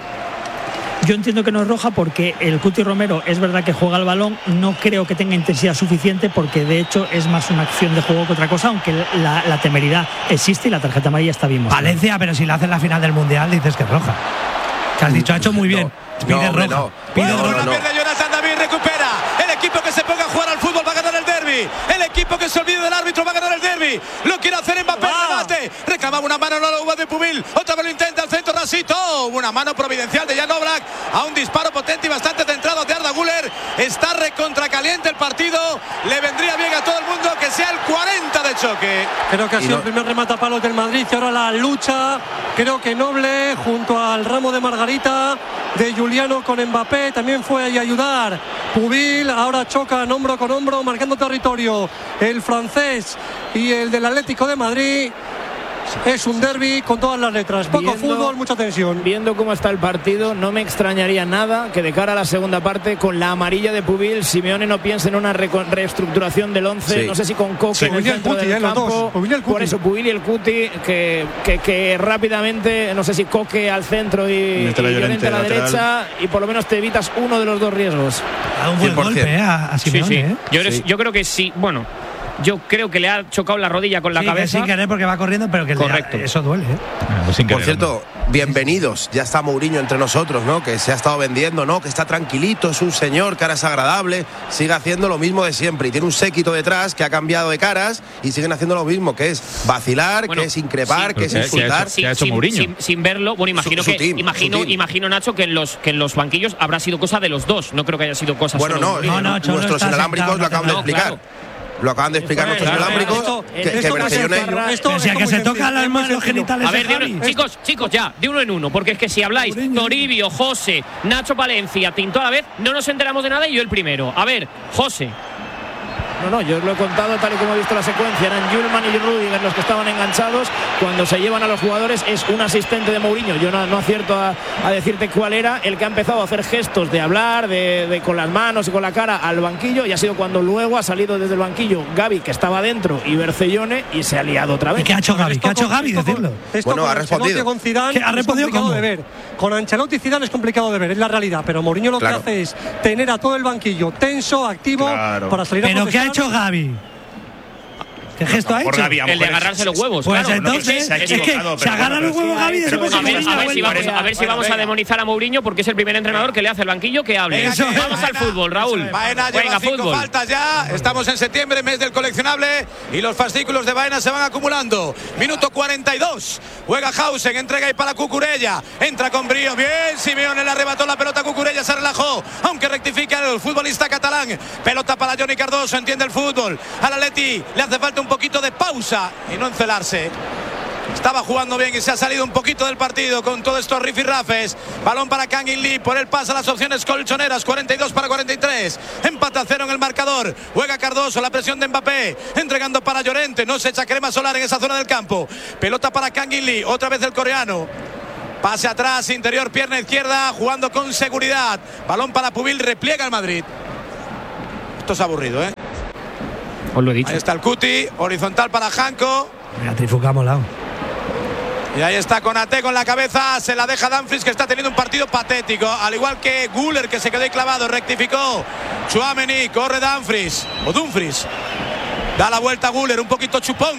Yo entiendo que no es roja porque el Cuti Romero es verdad que juega el balón, no creo que tenga intensidad suficiente porque de hecho es más una acción de juego que otra cosa, aunque la, la temeridad existe y la tarjeta amarilla está bien mostrada. Valencia, pero si la hace en la final del Mundial dices que es roja. Que has dicho, ha hecho muy bien. No, Pide hombre, roja. no. Pide Bueno, roja. la pierde Jonathan David, recupera. El equipo que se ponga a jugar al fútbol va a ganar el derbi. El equipo que se olvide del árbitro va a ganar el derbi. Lo quiere hacer Mbappé, remate. Reclamaba una mano, no lo hubo de Pubil. Otra vez lo intenta al centro, Rasito. Una mano providencial de Jan Oblak a un disparo potente y bastante centrado de Arda Güler. Está recontracaliente el partido. Le vendría bien a todo el mundo que sea el cuarenta de choque. Creo que ha Y sido no- el primer rematapalos del Madrid y ahora la lucha, creo que noble, junto al ramo de Margarita de Juliano con Mbappé. También fue ahí a ayudar Pubil, ahora chocan hombro con hombro, marcando territorio el francés y el del Atlético de Madrid. Es un derbi con todas las letras, poco Viendo- fútbol, mucha tensión. Viendo cómo está el partido, no me extrañaría nada que de cara a la segunda parte, con la amarilla de Pubil, Simeone no piense en una reco- reestructuración del once. Sí. No sé si con Coque Sí, en el Pubil y el centro Cuti, del eh, los campo. dos. Pubil y el Cuti. Por eso, Pubil y el Cuti, que, que, que rápidamente, no sé si Coque al centro y, y Mete la Llorente a la Llorente derecha, y por lo menos te evitas uno de los dos riesgos. Ha dado un buen cien por cien. golpe eh, a, a Sí, Simeone. sí. ¿eh? Yo, Sí. yo creo que sí. Bueno, yo creo que le ha chocado la rodilla con la Sí, que cabeza. sin querer porque va corriendo, pero que le- Correcto. eso duele. ¿eh? Ah, pues sin Por querer, cierto, bienvenidos. Ya está Mourinho entre nosotros, ¿no? Que se ha estado vendiendo, ¿no? Que está tranquilito, es un señor, que ahora es agradable. Sigue haciendo lo mismo de siempre. Y tiene un séquito detrás que ha cambiado de caras y siguen haciendo lo mismo, que es vacilar, Bueno, que es increpar, sí, que es pero ¿qué- qué ha insultar. hecho? ¿Qué ha hecho sin, Mourinho? sin- sin verlo, bueno, imagino Su- su que team, imagino, su team. imagino Nacho que en los que en los banquillos habrá sido cosa de los dos. No creo que haya sido cosa Bueno, solo de no, Mourinho. no, no, Cholo nuestros está inalámbricos sentado, lo acaban de no, explicar. claro. Lo acaban de explicar nuestros Claro, inalámbricos esto- que, esto que no es Bercellone- enfarrar- esto Pero si es a que muy se sencillo, toca las es muy manos los sencillo. genitales A ver, de de uno- Javi. chicos, chicos, ya, de uno en uno, porque es que si habláis Toribio, José, Nacho Palencia, Tinto a la vez, no nos enteramos de nada y yo el primero. A ver, José. No, no, yo os lo he contado tal y como he visto la secuencia. Eran Julman y Rüdiger los que estaban enganchados. Cuando se llevan a los jugadores es un asistente de Mourinho. Yo no, no acierto a, a decirte cuál era el que ha empezado a hacer gestos de hablar, de, de con las manos y con la cara al banquillo. Y ha sido cuando luego ha salido desde el banquillo Gavi, que estaba dentro, y Bercellone, y se ha liado otra ¿Y vez. qué ha hecho Gavi? ¿Qué ha hecho Esto Gavi? con- esto Decirlo. con- esto Bueno, con ha Ancelotti respondido. y con Zidane ¿Qué ha es respondido complicado cómo? de ver. Con Ancelotti y Zidane es complicado de ver, es la realidad. Pero Mourinho lo Claro. que hace es tener a todo el banquillo tenso, activo, Claro. para salir a ¿Pero qué ha protestar. hecho Gavi? ¿Qué gesto ha Por hecho? Gavi, a lo El de mejor agarrarse los huevos. Pues claro. entonces, se ha es que equivocado, se pero agarra bueno, los huevos sí, Gavi y pero después A se ver, pone a la ver si vuelta. vamos, a, ver si Bueno, vamos a venga. demonizar a Mourinho porque es el primer entrenador que le hace el banquillo que hable. Venga, que Vamos al Baena- fútbol, Raúl. Baena lleva Venga, cinco fútbol. faltas ya. Estamos en septiembre, mes del coleccionable, y los fascículos de Baena se van acumulando. Minuto cuarenta y dos. Juega Hausen, entrega ahí para Cucurella. Entra con brío. Bien, Simeone le arrebató la pelota a Cucurella, se relajó. Aunque rectifica el futbolista catalán. Pelota para Johnny Cardoso, entiende el fútbol. Al Atleti le hace falta un un poquito de pausa y no encelarse. Estaba jugando bien y se ha salido un poquito del partido con todos estos rifirrafes. Balón para Kang In Lee, por él pasa las opciones colchoneras, cuarenta y dos para cuarenta y tres. Empate a cero en el marcador. Juega Cardoso, la presión de Mbappé, entregando para Llorente, no se echa crema solar en esa zona del campo. Pelota para Kang In Lee, otra vez el coreano. Pase atrás, interior, pierna izquierda, jugando con seguridad. Balón para Pubil, repliega el Madrid. Esto es aburrido, ¿eh? Os lo he dicho. Ahí está el Cuti, horizontal para Janko. Mira, Trifuca molado. Y ahí está Konaté con la cabeza, se la deja Dumfries, que está teniendo un partido patético, al igual que Güler, que se quedó ahí clavado, rectificó Tchouaméni, corre Dumfries, o Dumfries, da la vuelta a Güler, un poquito chupón.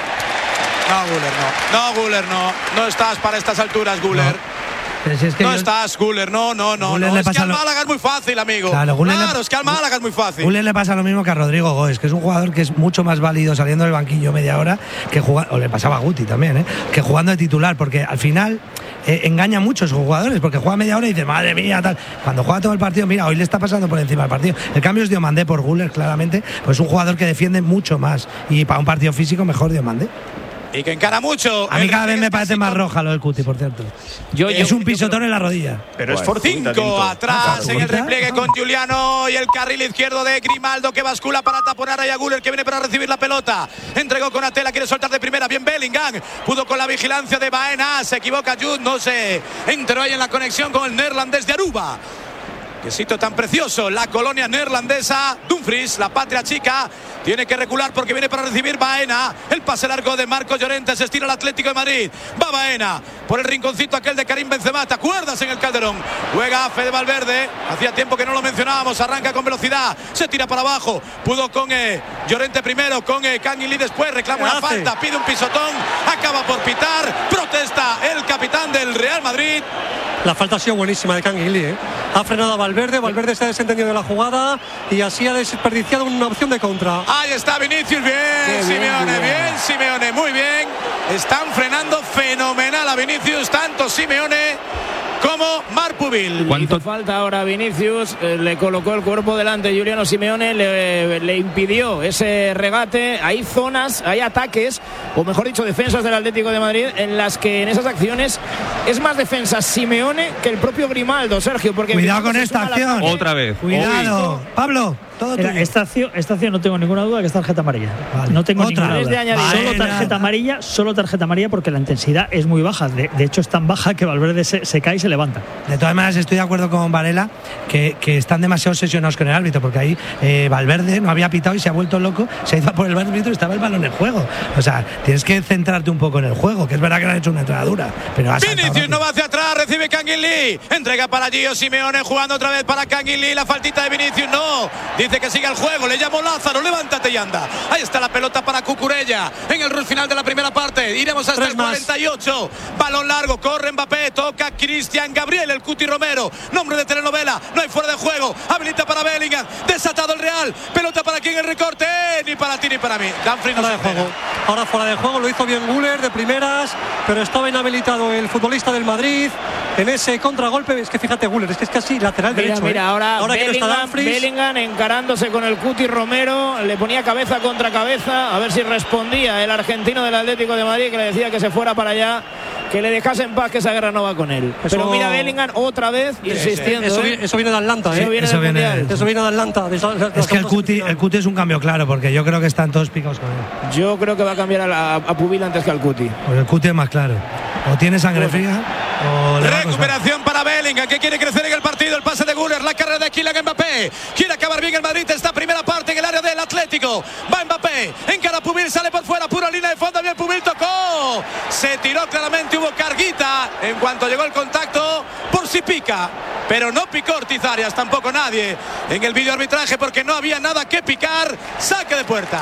No, Güler, no, no, Güler, no, no estás para estas alturas, Güler. No. Si es que no yo... estás, Güler, no, no, no, no. Es que al Málaga es muy fácil, amigo. Claro, claro le... es que al Málaga es muy fácil. Güler le pasa lo mismo que a Rodrigo Goes, que es un jugador que es mucho más válido saliendo del banquillo media hora que jugando, o le pasaba a Guti también, ¿eh? que jugando de titular, porque al final eh, engaña mucho a sus jugadores, porque juega media hora y dice, madre mía, tal. Cuando juega todo el partido, mira, hoy le está pasando por encima del partido. El cambio es Diomandé por Güler, claramente, pues es un jugador que defiende mucho más y para un partido físico mejor Diomandé. Y que encara mucho. A mí cada vez me parece más roja lo del Cuti, por cierto. Yo, es yo, un pisotón en la rodilla. Pero es por cinco atrás en el repliegue con Giuliano y el carril izquierdo de Grimaldo, que bascula para taponar a Güler, que viene para recibir la pelota. Entregó con Atela, quiere soltar de primera. Bien Bellingham, pudo con la vigilancia de Baena. Se equivoca Jude, no se entró ahí en la conexión con el neerlandés de Aruba. Qué sitio tan precioso, la colonia neerlandesa. Dumfries, la patria chica, tiene que recular porque viene para recibir Baena. El pase largo de Marcos Llorente, se estira el Atlético de Madrid. Va Baena por el rinconcito aquel de Karim Benzema. ¿Te acuerdas en el Calderón? Juega Fede Valverde, hacía tiempo que no lo mencionábamos. Arranca con velocidad, se tira para abajo. Pudo con eh, Llorente primero, con eh, Kang In Lee después. Reclama una falta, pide un pisotón, acaba por pitar. Protesta el capitán del Real Madrid. La falta ha sido buenísima de Kang In Lee, ¿eh? Ha frenado a Valverde, Valverde se ha desentendido de la jugada y así ha desperdiciado una opción de contra. Ahí está Vinicius, bien, bien Simeone, bien. bien Simeone, muy bien. Están frenando fenomenal a Vinicius, tanto Simeone como Marc Pubil. ¿Cuánto falta ahora Vinicius? Eh, le colocó el cuerpo delante Giuliano Simeone, le, le impidió ese regate. Hay zonas, hay ataques, o mejor dicho, defensas del Atlético de Madrid, en las que en esas acciones es más defensa Simeone que el propio Grimaldo, Sergio. Porque cuidado con esta acción. Otra vez. Cuidado. Uy. Pablo. Todo Era, esta, acción, esta acción no tengo ninguna duda que es tarjeta amarilla. Vale. No tengo Otra. ninguna duda. Vale. Solo tarjeta amarilla, solo tarjeta amarilla porque la intensidad es muy baja. De, de hecho es tan baja que Valverde se, se cae y se levanta. De todas maneras estoy de acuerdo con Varela que, que están demasiado obsesionados con el árbitro, porque ahí eh, Valverde no había pitado y se ha vuelto loco, se ha ido a por el árbitro y estaba el balón en juego. O sea, tienes que centrarte un poco en el juego, que es verdad que le han hecho una entradura, pero Vinicius no va hacia atrás, recibe Kang In Lee, entrega para Gio Simeone, jugando otra vez para Kang In Lee, la faltita de Vinicius no, dice que siga el juego. Le llamo Lázaro, levántate y anda. Ahí está la pelota para Cucurella en el rush final de la primera parte. Iremos hasta el cuarenta y ocho. Balón largo, corre Mbappé, toca Cristian Gabriel, el Cuti Romero, nombre de telenovela. No hay fuera de juego, habilita para Bellingham, desatado el Real. Pelota para quien el recorte, ni para ti ni para mí. Dumfries no fuera de juego. Ahora fuera de juego, lo hizo bien Güler de primeras, pero estaba inhabilitado el futbolista del Madrid en ese contragolpe. Es que fíjate, Güler, es que es casi lateral mira, derecho. Mira, ¿eh? ahora, ahora Bellingham, que no está Dumfries, Bellingham encarándose con el Cuti Romero, le ponía cabeza contra cabeza, a ver si respondía el argentino del Atlético de Madrid, que le decía que se fuera para allá, que le dejase en paz, que esa guerra no va con él. Eso... Pero mira Bellingham otra vez insistiendo. Eso, ¿eh? eso viene de Atlanta, ¿eh? Eso viene, eso, viene de, eso viene de Atlanta. De, de, de es que el Cuti, el Cuti es un cambio claro, porque yo creo que están todos picados con él. Yo creo que va a cambiar a, la, a Pubil antes que al Cuti. Pues el Cuti es más claro. O tiene sangre fría o le recuperación para Bellingham, que quiere crecer en el partido. El pase de Güler, la carrera de Kylian Mbappé. Quiere acabar bien el Madrid esta primera parte en el área del Atlético. Va Mbappé, encara Pubil, sale por fuera, pura línea de fondo. Bien Pubil, tocó, se tiró claramente, hubo carguita en cuanto llegó el contacto, por si pica, pero no picó Ortiz Arias, tampoco nadie en el video arbitraje, porque no había nada que picar. Saque de puerta.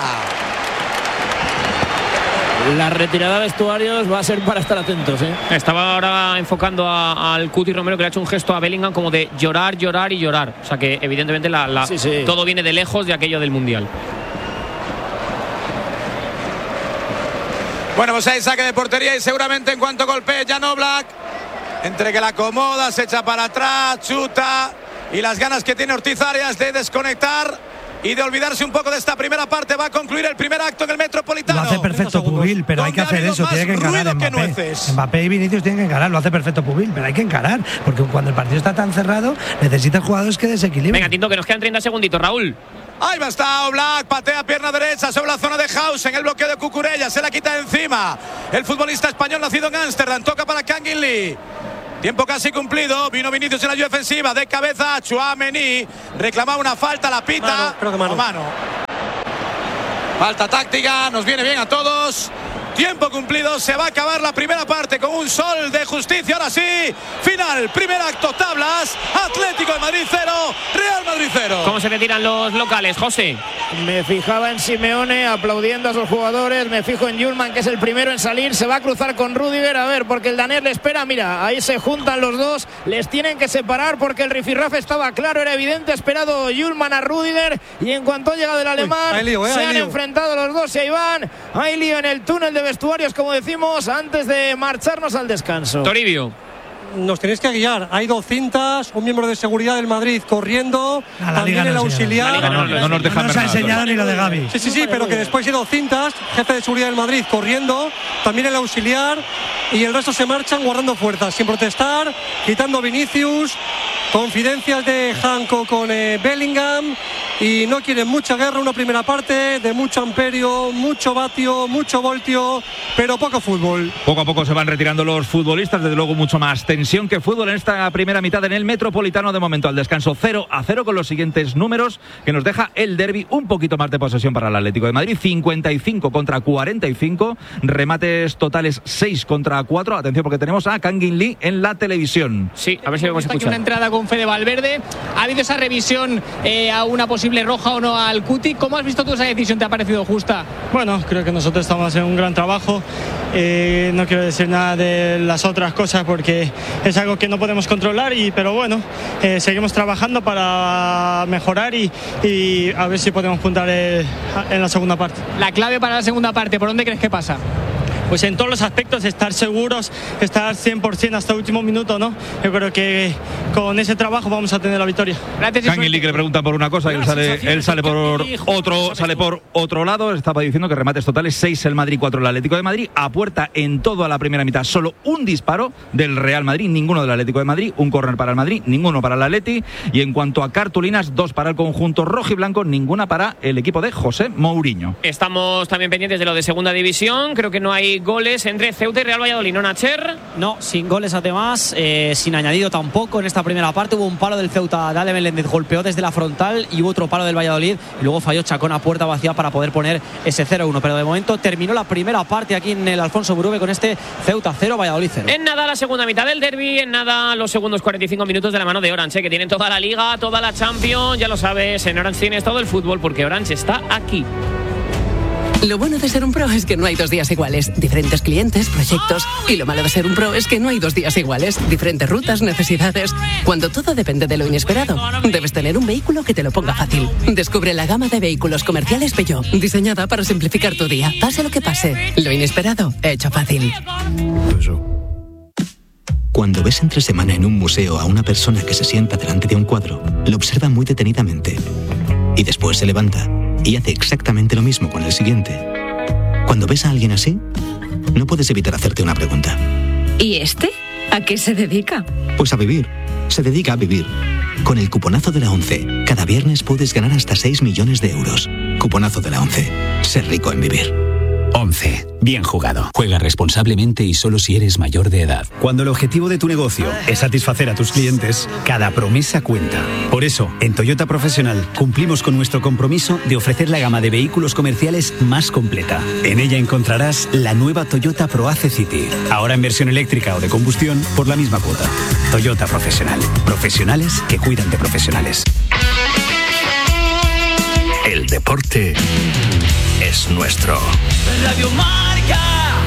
La retirada de vestuarios va a ser para estar atentos, ¿eh? Estaba ahora enfocando a, al Cuti Romero, que le ha hecho un gesto a Bellingham como de llorar, llorar y llorar. O sea que evidentemente la, la, sí, sí. todo viene de lejos de aquello del Mundial. Bueno, pues hay saque de portería y seguramente en cuanto golpee Jan Oblak, entre que la acomoda, se echa para atrás, chuta, y las ganas que tiene Ortiz Arias de desconectar y de olvidarse un poco de esta primera parte. Va a concluir el primer acto en el Metropolitano. Lo hace perfecto Pubil, pero hay que hacer eso, tiene que encarar Mbappé. Mbappé y Vinicius tienen que encarar, lo hace perfecto Pubil, pero hay que encarar, porque cuando el partido está tan cerrado, necesitan jugadores que desequilibren. Venga, Tinto, que nos quedan treinta segunditos, Raúl. Ahí va está Oblak, patea pierna derecha sobre la zona de Hausen, el bloqueo de Cucurella, se la quita de encima. El futbolista español nacido en Ámsterdam, toca para Kangin Lee. Tiempo casi cumplido, vino Vinicius en la ayuda defensiva, de cabeza Tchouaméni, reclamaba una falta, la pita. Mano, creo que mano. mano. Falta táctica, nos viene bien a todos. Tiempo cumplido, se va a acabar la primera parte con un sol de justicia. Ahora sí, final, primer acto, tablas. Atlético de Madrid cero, Real Madrid cero. ¿Cómo se retiran los locales, José? Me fijaba en Simeone aplaudiendo a sus jugadores. Me fijo en Yulman, que es el primero en salir. Se va a cruzar con Rudiger, a ver, porque el danés le espera. Mira, ahí se juntan los dos. Les tienen que separar porque el rifirrafe estaba claro, era evidente. Esperado Yulman a Rudiger. Y en cuanto ha llegado el alemán, Uy, lío, eh, se han lío. enfrentado los dos y ahí van. Hay lío en el túnel de vestuarios, como decimos, antes de marcharnos al descanso. Toribio. Nos tenéis que guiar. Hay dos cintas, un miembro de seguridad del Madrid corriendo, también el auxiliar. No, no, no nos dejan no nos ha enseñado ni lo de Gavi. Sí, sí, sí, pero que después hay dos cintas, jefe de seguridad del Madrid corriendo, también el auxiliar, y el resto se marchan guardando fuerzas, sin protestar, quitando Vinicius, confidencias de Hanco con eh, Bellingham, y no quieren mucha guerra, una primera parte de mucho amperio, mucho vatio, mucho voltio, pero poco fútbol. Poco a poco se van retirando los futbolistas, desde luego mucho más tensión que fútbol en esta primera mitad en el Metropolitano. De momento al descanso cero a cero con los siguientes números que nos deja el derbi. Un poquito más de posesión para el Atlético de Madrid, cincuenta y cinco contra cuarenta y cinco, remates totales seis contra cuatro. Atención, porque tenemos a Kangin Lee en la televisión. Sí, a ver si vamos a escuchar. Una entrada con Fede Valverde, ha habido esa revisión eh, a una posible roja o no al Cuti. ¿Cómo has visto tú esa decisión? ¿Te ha parecido justa? Bueno, creo que nosotros estamos haciendo un gran trabajo. Eh, no quiero decir nada de las otras cosas porque es algo que no podemos controlar, y, pero bueno, eh, seguimos trabajando para mejorar y, y a ver si podemos puntar el, en la segunda parte. La clave para la segunda parte, ¿por dónde crees que pasa? Pues en todos los aspectos, estar seguros, estar cien por ciento hasta el último minuto, ¿no? Yo creo que con ese trabajo vamos a tener la victoria. Kangin Lee, que le preguntan por una cosa y él sale, él sale por otro, sale por otro lado. Estaba diciendo que remates totales seis el Madrid, cuatro el Atlético de Madrid. A puerta en toda la primera mitad, solo un disparo del Real Madrid, ninguno del Atlético de Madrid, un córner para el Madrid, ninguno para el Atleti. Y en cuanto a cartulinas, dos para el conjunto rojiblanco, ninguna para el equipo de José Mourinho. Estamos también pendientes de lo de segunda división. Creo que no hay goles entre Ceuta y Real Valladolid, ¿no, Nacher? No, sin goles además, eh, sin añadido tampoco en esta primera parte. Hubo un palo del Ceuta, Dale Meléndez golpeó desde la frontal, y hubo otro palo del Valladolid y luego falló Chacón a puerta vacía para poder poner ese cero uno, pero de momento terminó la primera parte aquí en el Alfonso Burube con este Ceuta cero, Valladolid cero. En nada la segunda mitad del derbi, en nada los segundos cuarenta y cinco minutos de la mano de Orange, que tienen toda la Liga, toda la Champions, ya lo sabes, en Orange tienes todo el fútbol porque Orange está aquí. Lo bueno de ser un pro es que no hay dos días iguales. Diferentes clientes, proyectos. Y lo malo de ser un pro es que no hay dos días iguales. Diferentes rutas, necesidades. Cuando todo depende de lo inesperado, debes tener un vehículo que te lo ponga fácil. Descubre la gama de vehículos comerciales Peugeot, diseñada para simplificar tu día. Pase lo que pase, lo inesperado, hecho fácil. Cuando ves entre semana en un museo a una persona que se sienta delante de un cuadro, lo observa muy detenidamente. Y después se levanta y hace exactamente lo mismo con el siguiente. Cuando ves a alguien así, no puedes evitar hacerte una pregunta. ¿Y este? ¿A qué se dedica? Pues a vivir. Se dedica a vivir. Con el cuponazo de la ONCE, cada viernes puedes ganar hasta seis millones de euros. Cuponazo de la ONCE. Ser rico en vivir. ONCE. Bien jugado. Juega responsablemente y solo si eres mayor de edad. Cuando el objetivo de tu negocio es satisfacer a tus clientes, cada promesa cuenta. Por eso, en Toyota Profesional cumplimos con nuestro compromiso de ofrecer la gama de vehículos comerciales más completa. En ella encontrarás la nueva Toyota ProAce City, ahora en versión eléctrica o de combustión por la misma cuota. Toyota Profesional. Profesionales que cuidan de profesionales. El deporte es nuestro. Radio Marca.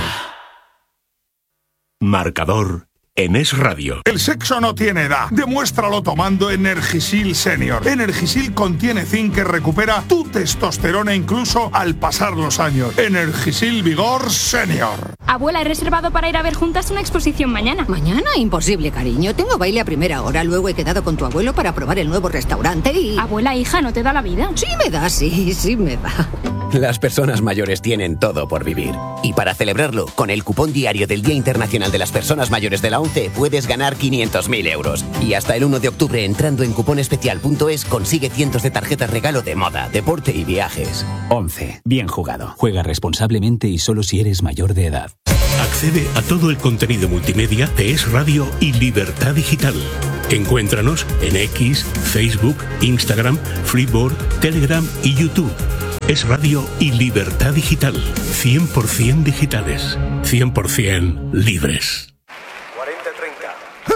Marcador en Es Radio. El sexo no tiene edad. Demuéstralo tomando Energisil Senior. Energisil contiene zinc que recupera tu testosterona incluso al pasar los años. Energisil Vigor Senior. Abuela, he reservado para ir a ver juntas una exposición mañana. ¿Mañana? Imposible, cariño. Tengo baile a primera hora. Luego he quedado con tu abuelo para probar el nuevo restaurante y... Abuela, hija, ¿no te da la vida? Sí me da, sí, sí me da. Las personas mayores tienen todo por vivir. Y para celebrarlo, con el cupón diario del Día Internacional de las Personas Mayores de la ONCE puedes ganar quinientos mil euros. Y hasta el uno de octubre, entrando en cuponespecial punto es, consigue cientos de tarjetas regalo de moda, deporte y viajes. ONCE. Bien jugado. Juega responsablemente y solo si eres mayor de edad. Accede a todo el contenido multimedia de Es Radio y Libertad Digital. Encuéntranos en X, Facebook, Instagram, Freeboard, Telegram y YouTube. Es Radio y Libertad Digital. cien por ciento digitales. cien por ciento libres. cuarenta treinta.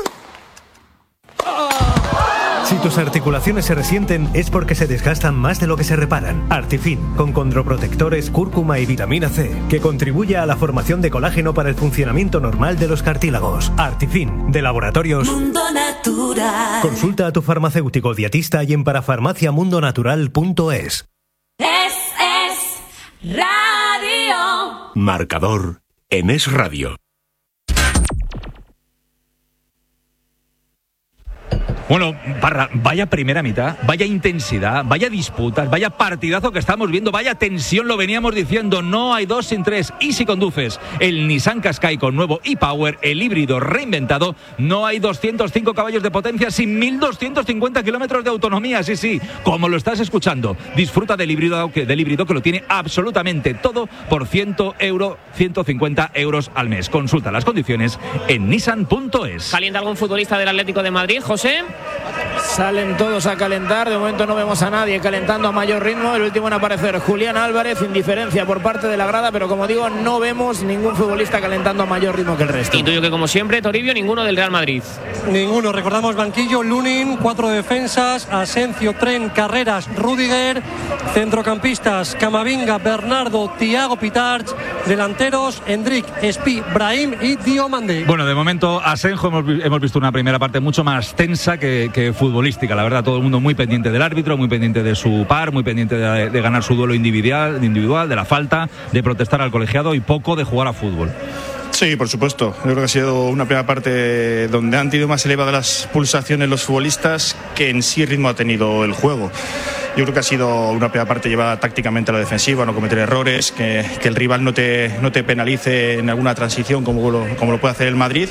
Si tus articulaciones se resienten es porque se desgastan más de lo que se reparan. Artifin, con condroprotectores, cúrcuma y vitamina C, que contribuye a la formación de colágeno para el funcionamiento normal de los cartílagos. Artifin, de Laboratorios Mundo Natural. Consulta a tu farmacéutico dietista y en parafarmaciamundonatural punto es. Es, es radio. Marcador en Es Radio. Bueno, Parra, vaya primera mitad, vaya intensidad, vaya disputas, vaya partidazo que estamos viendo, vaya tensión, lo veníamos diciendo, no hay dos sin tres. Y si conduces el Nissan Qashqai con nuevo e-Power, el híbrido reinventado, no hay doscientos cinco caballos de potencia sin mil doscientos cincuenta kilómetros de autonomía, sí, sí, como lo estás escuchando. Disfruta del híbrido, del híbrido que lo tiene absolutamente todo por cien euros, ciento cincuenta euros al mes. Consulta las condiciones en nissan punto es. ¿Calienta algún futbolista del Atlético de Madrid, José? Salen todos a calentar, de momento no vemos a nadie calentando a mayor ritmo. El último en aparecer, Julián Álvarez, indiferencia por parte de la grada, pero como digo, no vemos ningún futbolista calentando a mayor ritmo que el resto. Intuyo que como siempre, Toribio, ninguno del Real Madrid. Ninguno, recordamos banquillo, Lunin, cuatro defensas, Asencio, Tren, Carreras, Rudiger, centrocampistas, Camavinga, Bernardo, Thiago Pitarch, delanteros, Endrick, Espi, Brahim y Diomande. Bueno, de momento, Asenjo hemos, hemos visto una primera parte mucho más tensa que, que futbolística, la verdad, todo el mundo muy pendiente del árbitro, muy pendiente de su par, muy pendiente de, de ganar su duelo individual, individual, de la falta, de protestar al colegiado y poco de jugar a fútbol. Sí, por supuesto. Yo creo que ha sido una primera parte donde han tenido más elevadas las pulsaciones los futbolistas que en sí ritmo ha tenido el juego. Yo creo que ha sido una primera parte llevada tácticamente a la defensiva, no cometer errores, que, que el rival no te, no te penalice en alguna transición como lo, como lo puede hacer el Madrid.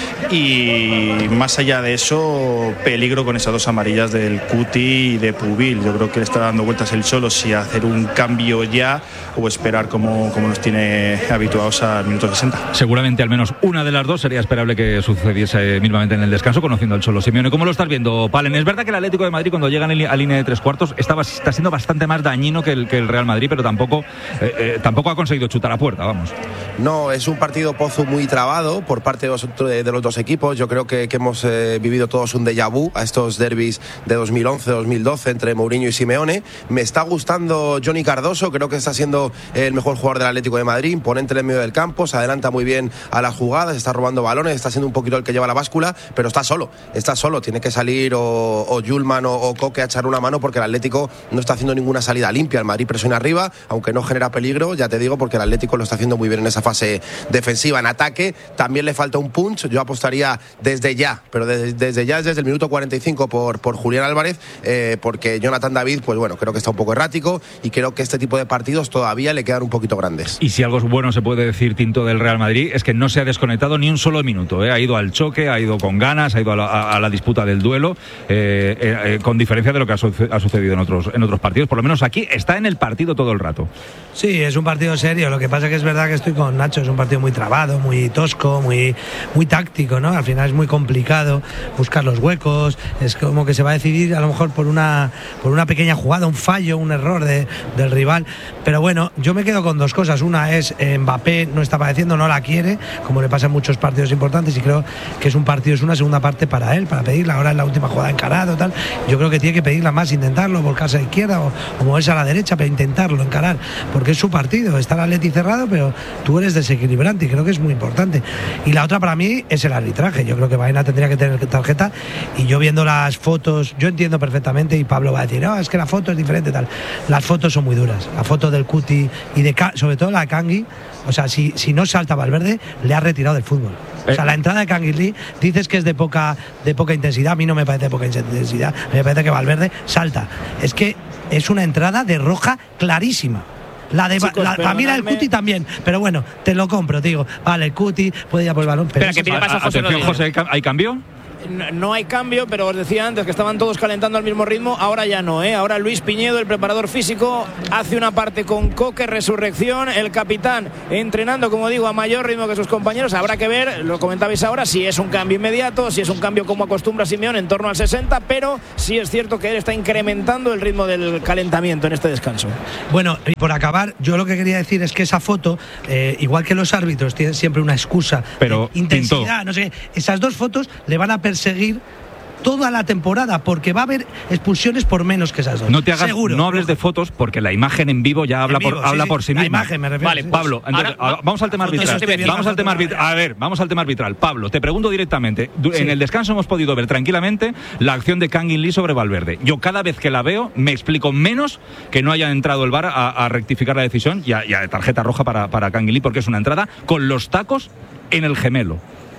Y más allá de eso, peligro con esas dos amarillas del Cuti y de Pubil. Yo creo que le está dando vueltas el Cholo si hacer un cambio ya o esperar como, como nos tiene habituados al minuto sesenta. Seguramente al menos una de las dos sería esperable que sucediese mismamente en el descanso, conociendo al Cholo Simeone. ¿Cómo lo estás viendo, Palen? Es verdad que el Atlético de Madrid, cuando llega a línea de tres cuartos, está, está siendo bastante más dañino que el, que el Real Madrid, pero tampoco, eh, eh, tampoco ha conseguido chutar a puerta, vamos. No, es un partido Pozo muy trabado por parte de los, de los dos equipos. Yo creo que, que hemos eh, vivido todos un déjà vu a estos derbis de dos mil once dos mil doce entre Mourinho y Simeone. Me está gustando Johnny Cardoso, creo que está siendo el mejor jugador del Atlético de Madrid, imponente en el medio del campo, se adelanta muy bien a las jugadas, está robando balones, está siendo un poquito el que lleva la báscula, pero está solo, está solo, tiene que salir o, o Yulman o, o Coque a echar una mano porque el Atlético no está haciendo ninguna salida limpia. El Madrid presiona arriba, aunque no genera peligro, ya te digo, porque el Atlético lo está haciendo muy bien en esa fase defensiva. En ataque también le falta un punch, yo apostaría desde ya, pero desde, desde ya es desde el minuto cuarenta y cinco por, por Julián Álvarez, eh, porque Jonathan David, pues bueno, creo que está un poco errático y creo que este tipo de partidos todavía le quedan un poquito grandes. Y si algo es bueno se puede decir, Tinto, del Real Madrid, es que no se ha desconectado ni un solo minuto, ¿eh? Ha ido al choque, ha ido con ganas, ha ido a la, a, a la disputa del duelo, eh, eh, con diferencia de lo que ha, su, ha sucedido en otros, en otros partidos. Por lo menos aquí está en el partido todo el rato. Sí, es un partido serio. Lo que pasa es que es verdad que estoy con Nacho, es un partido muy trabado, muy tosco, muy, muy táctico, ¿no? Al final es muy complicado buscar los huecos, es como que se va a decidir a lo mejor por una, por una pequeña jugada, un fallo, un error de, del rival. Pero bueno, yo me quedo con dos cosas. Una es eh, Mbappé no está padeciendo, no la quiere, como le pasa en muchos partidos importantes, y creo que es un partido, es una segunda parte para él, para pedirla. Ahora en la última jugada encarado, tal. Yo creo que tiene que pedirla más, intentarlo, volcar buscarse a la izquierda o, o moverse a la derecha, pero intentarlo, encarar, porque es su partido, está el Atleti cerrado, pero tú eres desequilibrante y creo que es muy importante. Y la otra para mí es el arbitraje. Yo creo que Baena tendría que tener tarjeta, y yo viendo las fotos, yo entiendo perfectamente, y Pablo va a decir, no, es que la foto es diferente, tal. Las fotos son muy duras, la foto del Cuti y de sobre todo la de Kangui, o sea, si, si no salta Valverde, le ha retirado del fútbol. O sea, la entrada de Kangui Lee, dices que es de poca, de poca intensidad, a mí no me parece de poca intensidad, me parece que Valverde salta. Es que es una entrada de roja clarísima. La de Chicos, la, también la del Cuti también, pero bueno, te lo compro, te digo, vale, el Cuti puede ir a por el balón. Pero Espera, que pide paso José. Atención, José, ¿hay cambio? No, no hay cambio, pero os decía antes que estaban todos calentando al mismo ritmo. Ahora ya no, ¿eh? Ahora Luis Piñedo, el preparador físico, hace una parte con Coque, Resurrección. El capitán entrenando, como digo, a mayor ritmo que sus compañeros. Habrá que ver, lo comentabais ahora, si es un cambio inmediato, si es un cambio como acostumbra Simeone en torno al sesenta, pero sí es cierto que él está incrementando el ritmo del calentamiento en este descanso. Bueno, y por acabar, yo lo que quería decir es que esa foto, eh, igual que los árbitros tienen siempre una excusa, pero intensidad, pintó. no sé, esas dos fotos le van a seguir toda la temporada, porque va a haber expulsiones por menos que esas dos. No te hagas, seguro. No hables de fotos, porque la imagen en vivo ya habla, vivo, por, sí, habla sí, por sí la misma. imagen me refiero. Vale, sí, Pablo, entonces, ahora, vamos al tema arbitral. Vamos al tema arbitral. A ver, vamos al tema arbitral. Pablo, te pregunto directamente. Sí. En el descanso hemos podido ver tranquilamente la acción de Kangin Lee sobre Valverde. Yo cada vez que la veo me explico menos que no haya entrado el V A R a, a rectificar la decisión y a, y a tarjeta roja para, para Kangin Lee, porque es una entrada con los tacos en el gemelo.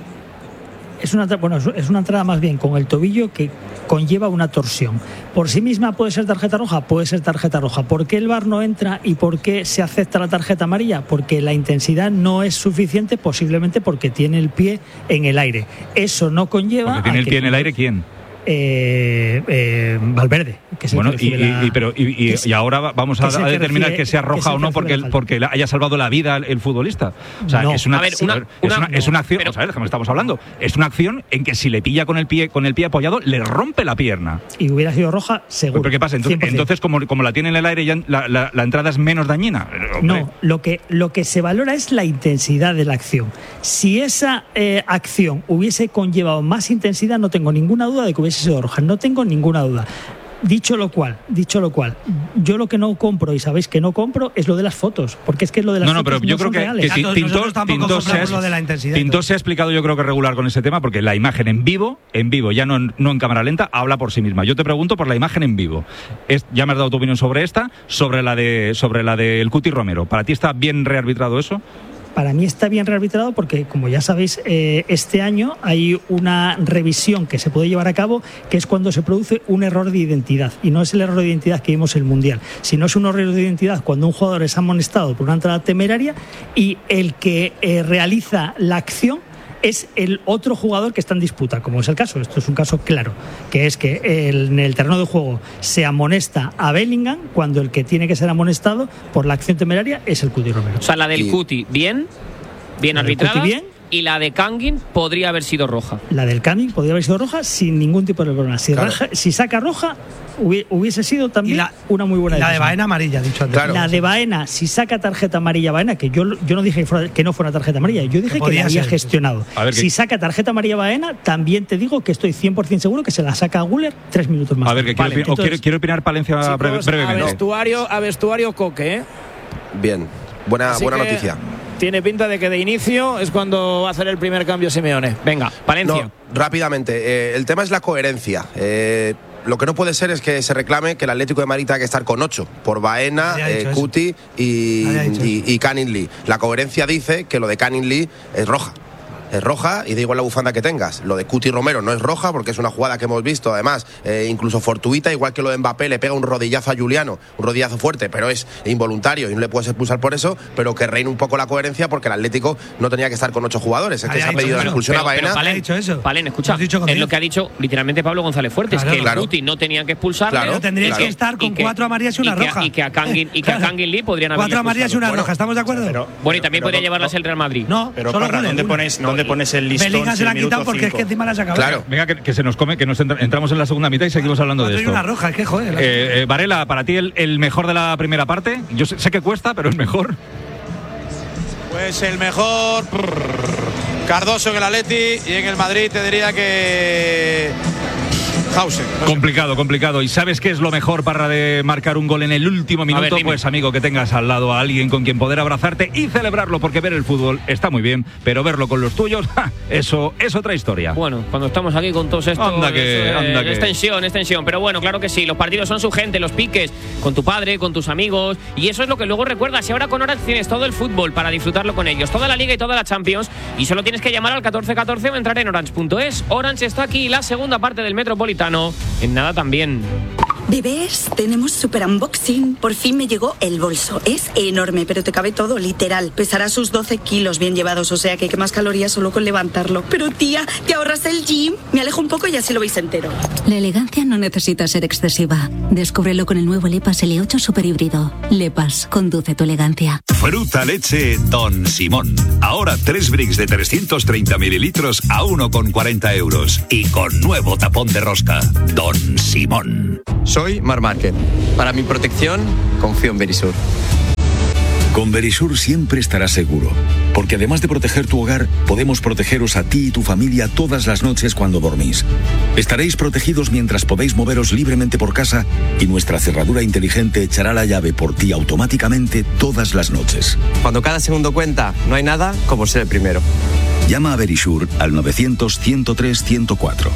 Es una, bueno, es una entrada más bien con el tobillo que conlleva una torsión. Por sí misma puede ser tarjeta roja, puede ser tarjeta roja. ¿Por qué el V A R no entra y por qué se acepta la tarjeta amarilla? Porque la intensidad no es suficiente, posiblemente porque tiene el pie en el aire. Eso no conlleva... ¿Porque tiene el pie en el aire quién? Eh, eh, Valverde, que se bueno, y, la, y, pero, y, y, y ahora vamos a, a determinar que, refiere, que sea roja que o no porque, porque haya salvado la vida el, el futbolista. O sea, no. es, una, a ver, una, una, es, una, no. es una acción, pero, o sea, déjame, estamos hablando, es una acción en que si le pilla con el pie con el pie apoyado, le rompe la pierna. Y hubiera sido roja, seguro. ¿Pero qué pasa? Entonces, entonces como, como la tiene en el aire, ya la, la, la entrada es menos dañina. Hombre. No, lo que, lo que se valora es la intensidad de la acción. Si esa eh, acción hubiese conllevado más intensidad, no tengo ninguna duda de que hubiese sido roja. No tengo ninguna duda. Dicho lo cual, dicho lo cual, yo lo que no compro, y sabéis que no compro, es lo de las fotos, porque es que lo de las no, no, fotos pero yo no creo son que, reales. que Tinto, Tinto, se ha, de la intensidad, Tinto se ha explicado yo creo que regular con ese tema, porque la imagen en vivo, en vivo, ya no, no en cámara lenta, habla por sí misma. Yo te pregunto por la imagen en vivo. Es, ya me has dado tu opinión sobre esta, sobre la de sobre la del Cuti Romero. ¿Para ti está bien rearbitrado eso? Para mí está bien rearbitrado porque, como ya sabéis, eh, este año hay una revisión que se puede llevar a cabo, que es cuando se produce un error de identidad. Y no es el error de identidad que vimos en el Mundial, sino es un error de identidad cuando un jugador es amonestado por una entrada temeraria y el que eh, realiza la acción es el otro jugador que está en disputa, como es el caso. Esto es un caso claro, que es que el, en el terreno de juego se amonesta a Bellingham cuando el que tiene que ser amonestado por la acción temeraria es el Cuti Romero. O sea, la del y... Cuti, bien, bien arbitrada, bien, y la de Kangin podría haber sido roja. La del Kangin podría haber sido roja sin ningún tipo de problema. Si, claro. raja, si saca roja, hubiese sido también la, una muy buena y la decisión. de Baena amarilla, dicho antes. Claro. La de Baena, si saca tarjeta amarilla Baena, que yo, yo no dije que, fuera, que no fuera tarjeta amarilla, yo dije que, que la había ser, gestionado. Si que... saca tarjeta amarilla Baena, también te digo que estoy cien por ciento seguro que se la saca a Guller tres minutos más. A ver, que vale, quiero, entonces, quiero, quiero opinar Palencia chicos, breve, brevemente. A vestuario, a vestuario Coque, ¿eh? Bien, buena, buena noticia. Tiene pinta de que de inicio es cuando va a hacer el primer cambio Simeone. Venga, Palencia. No, rápidamente, eh, el tema es la coherencia. Eh, Lo que no puede ser es que se reclame que el Atlético de Madrid tenga que estar con ocho por Baena, eh, Cuti y, y, y Kangin Lee. La coherencia dice que lo de Kangin Lee es roja. Es roja y da igual la bufanda que tengas. Lo de Cuti Romero no es roja porque es una jugada que hemos visto, además, eh, incluso fortuita, igual que lo de Mbappé, le pega un rodillazo a Juliano, un rodillazo fuerte, pero es involuntario y no le puedes expulsar por eso, pero que reine un poco la coherencia porque el Atlético no tenía que estar con ocho jugadores. Es que se ha pedido la expulsión pero, a Baena. Pero Palen, dicho eso? Palen, escucha, es lo que ha dicho literalmente Pablo González Fuertes, claro, que el claro. Cuti no tenía que expulsarle. Claro, tendría claro. que estar con que, cuatro amarillas y una y roja. Que, y que a Kangin, y que a Kangin Lee podrían haber cuatro amarillas y una bueno, roja, ¿estamos de acuerdo? Pero, bueno, y también podría llevarlas el Real Madrid. No, pero Parra, ¿dónde pones, ¿dónde pones el listón? Se la ha quitado porque cinco. Es que encima la has acabado. Claro. Venga, que, que se nos come, que nos entra, entramos en la segunda mitad y seguimos hablando de esto. Una roja, es que joder. Eh, eh, Varela, para ti el, el mejor de la primera parte. Yo sé, sé que cuesta, pero el mejor. Pues el mejor Cardoso en el Atleti y en el Madrid te diría que Sandhausen. No complicado, sé. complicado. ¿Y sabes qué es lo mejor para de marcar un gol en el último minuto? Ver, pues amigo, que tengas al lado a alguien con quien poder abrazarte y celebrarlo, porque ver el fútbol está muy bien, pero verlo con los tuyos, ¡ja! eso es otra historia. Bueno, cuando estamos aquí con todos estos, anda que, es, anda es que. tensión, es tensión, pero bueno, claro que sí, los partidos son su gente, los piques, con tu padre, con tus amigos, y eso es lo que luego recuerdas. Y ahora con Orange tienes todo el fútbol para disfrutarlo con ellos, toda la Liga y toda la Champions, y solo tienes que llamar al catorce catorce o entrar en orange punto es. Orange está aquí, la segunda parte del Metropolitano, en nada también. Bebés, tenemos super unboxing. Por fin me llegó el bolso. Es enorme, pero te cabe todo, literal. Pesará sus doce kilos bien llevados, o sea que quemas calorías solo con levantarlo. Pero tía, ¿te ahorras el gym? Me alejo un poco y así lo veis entero. La elegancia no necesita ser excesiva. Descúbrelo con el nuevo Lepas L ocho Super Híbrido. Lepas, conduce tu elegancia. Fruta leche Don Simón. Ahora tres bricks de trescientos treinta mililitros a uno con cuarenta euros. Y con nuevo tapón de rosca. Don Simón. Soy Mar Márquez. Para mi protección, confío en Verisur. Con Verisur siempre estarás seguro, porque además de proteger tu hogar, podemos protegeros a ti y tu familia todas las noches cuando dormís. Estaréis protegidos mientras podéis moveros libremente por casa y nuestra cerradura inteligente echará la llave por ti automáticamente todas las noches. Cuando cada segundo cuenta, no hay nada como ser el primero. Llama a Verisur al novecientos, ciento tres, ciento cuatro.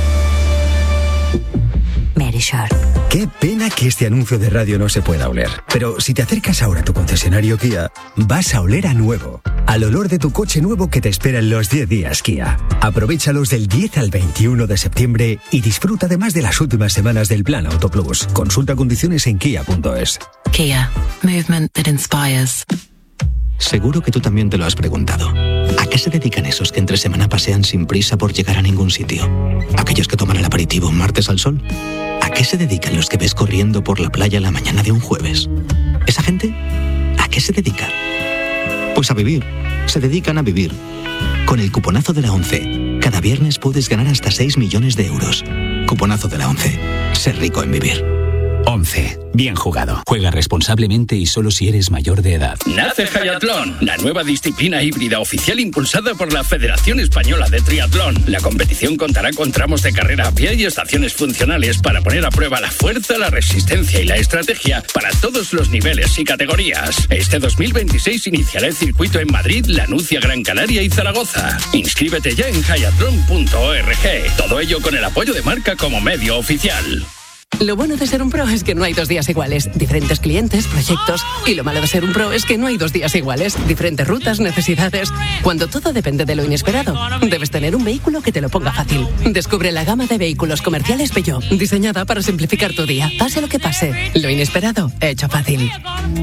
Verisur. Qué pena que este anuncio de radio no se pueda oler. Pero si te acercas ahora a tu concesionario Kia, vas a oler a nuevo. Al olor de tu coche nuevo que te espera en los diez días Kia. Aprovéchalos del diez al veintiuno de septiembre y disfruta además de las últimas semanas del Plan Auto Plus. Consulta condiciones en kia punto es. Kia. Movement that inspires. Seguro que tú también te lo has preguntado. ¿A qué se dedican esos que entre semana pasean sin prisa por llegar a ningún sitio? ¿Aquellos que toman el aperitivo un martes al sol? ¿A qué se dedican los que ves corriendo por la playa la mañana de un jueves? ¿Esa gente? ¿A qué se dedica? Pues a vivir. Se dedican a vivir. Con el cuponazo de la ONCE, cada viernes puedes ganar hasta seis millones de euros. Cuponazo de la ONCE. Ser rico en vivir. once. Bien jugado. Juega responsablemente y solo si eres mayor de edad. Nace Hayatlón, la nueva disciplina híbrida oficial impulsada por la Federación Española de Triatlón. La competición contará con tramos de carrera a pie y estaciones funcionales para poner a prueba la fuerza, la resistencia y la estrategia para todos los niveles y categorías. Este dos mil veintiséis iniciará el circuito en Madrid, Lanucia, Gran Canaria y Zaragoza. Inscríbete ya en hayatlón punto org. Todo ello con el apoyo de Marca como medio oficial. Lo bueno de ser un pro es que no hay dos días iguales. Diferentes clientes, proyectos. Y lo malo de ser un pro es que no hay dos días iguales. Diferentes rutas, necesidades. Cuando todo depende de lo inesperado, debes tener un vehículo que te lo ponga fácil. Descubre la gama de vehículos comerciales Peugeot, diseñada para simplificar tu día. Pase lo que pase, lo inesperado, hecho fácil.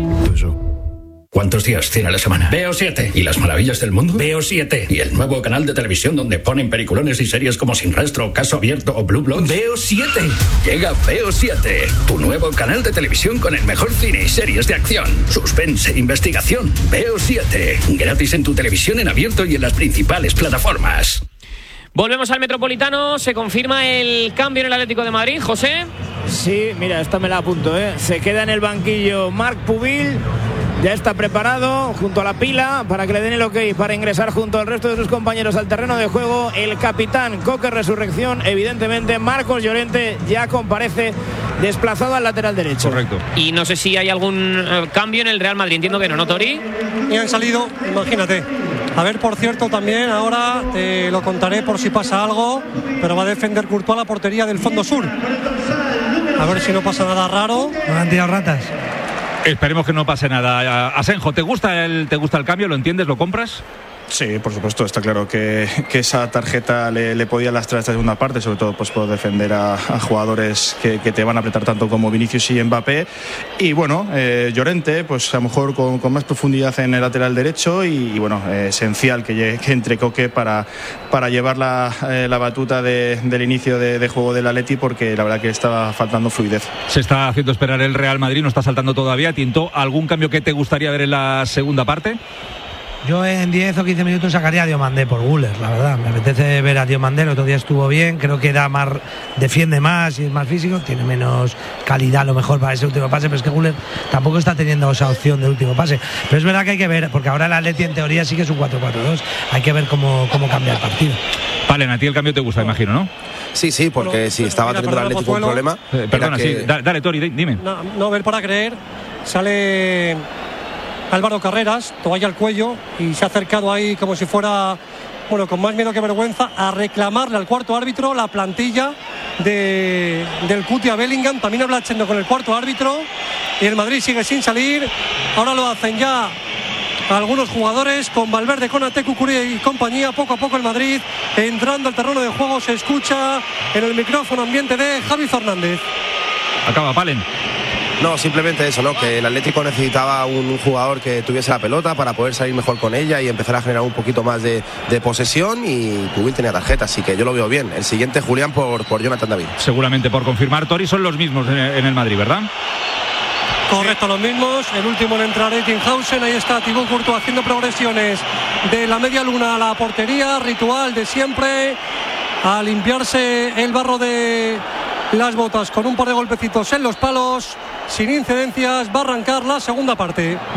¿Cuántos días tiene la semana? Veo siete. ¿Y las maravillas del mundo? Veo siete. ¿Y el nuevo canal de televisión donde ponen peliculones y series como Sin Rastro, Caso Abierto o Blue Bloods? Veo siete. Llega Veo siete. Tu nuevo canal de televisión con el mejor cine y series de acción, suspense, investigación. Veo siete. Gratis en tu televisión en abierto y en las principales plataformas. Volvemos al Metropolitano, se confirma el cambio en el Atlético de Madrid, José. Sí, mira, esta me la apunto, ¿eh? Se queda en el banquillo Marc Pubil. Ya está preparado junto a la pila para que le den el ok para ingresar junto al resto de sus compañeros al terreno de juego. El capitán Coque Resurrección, evidentemente. Marcos Llorente ya comparece desplazado al lateral derecho. Correcto. Y no sé si hay algún eh, cambio en el Real Madrid. Entiendo que no, ¿no, Tori? Y han salido, imagínate. A ver, por cierto, también ahora te lo contaré por si pasa algo, pero va a defender Courtois la portería del fondo sur. A ver si no pasa nada raro. No han tirado ratas. Esperemos que no pase nada. Asenjo, ¿te gusta el, te gusta el cambio? ¿Lo entiendes? ¿Lo compras? Sí, por supuesto, está claro que, que esa tarjeta le, le podía lastrar esta segunda parte, sobre todo pues por defender a, a jugadores que, que te van a apretar tanto como Vinicius y Mbappé. Y bueno, eh, Llorente, pues a lo mejor con, con más profundidad en el lateral derecho y, y bueno, eh, esencial que, que entre Coque para, para llevar la, eh, la batuta de, del inicio de, de juego del Atleti, porque la verdad que estaba faltando fluidez. Se está haciendo esperar el Real Madrid, no está saltando todavía. ¿Tintó algún cambio que te gustaría ver en la segunda parte? Yo en diez o quince minutos sacaría a Diomandé por Güler, la verdad. Me apetece ver a Diomandé, el otro día estuvo bien, creo que da más, defiende más y es más físico, tiene menos calidad a lo mejor para ese último pase, pero es que Güler tampoco está teniendo esa opción del último pase. Pero es verdad que hay que ver, porque ahora el Atleti en teoría sí que es un cuatro cuatro dos, hay que ver cómo, cómo cambia el partido. Vale, a ti el cambio te gusta, imagino, ¿no? Sí, sí, porque bueno, si estaba mira, teniendo el Atlético un problema. Eh, perdona, que... sí, dale, dale Tori, dime. No, no, ver para creer, sale Álvaro Carreras, toalla al cuello, y se ha acercado ahí como si fuera, bueno, con más miedo que vergüenza, a reclamarle al cuarto árbitro la plantilla de, del Cuti a Bellingham. También habla Chendo con el cuarto árbitro, y el Madrid sigue sin salir. Ahora lo hacen ya algunos jugadores, con Valverde, Konaté, Cucurella y compañía. Poco a poco el Madrid entrando al terreno de juego. Se escucha en el micrófono ambiente de Javi Fernández. Acaba Palen. No, simplemente eso, ¿no? Que el Atlético necesitaba un, un jugador que tuviese la pelota para poder salir mejor con ella y empezar a generar un poquito más de, de posesión, y Pubil tenía tarjeta, así que yo lo veo bien. El siguiente, Julián, por, por Jonathan David. Seguramente por confirmar, Tori, son los mismos en, en el Madrid, ¿verdad? Correcto, los mismos. El último en entrar, Ettinghausen. Ahí está Thibaut Courtois haciendo progresiones de la media luna a la portería. Ritual de siempre, a limpiarse el barro de las botas con un par de golpecitos en los palos, sin incidencias. Va a arrancar la segunda parte.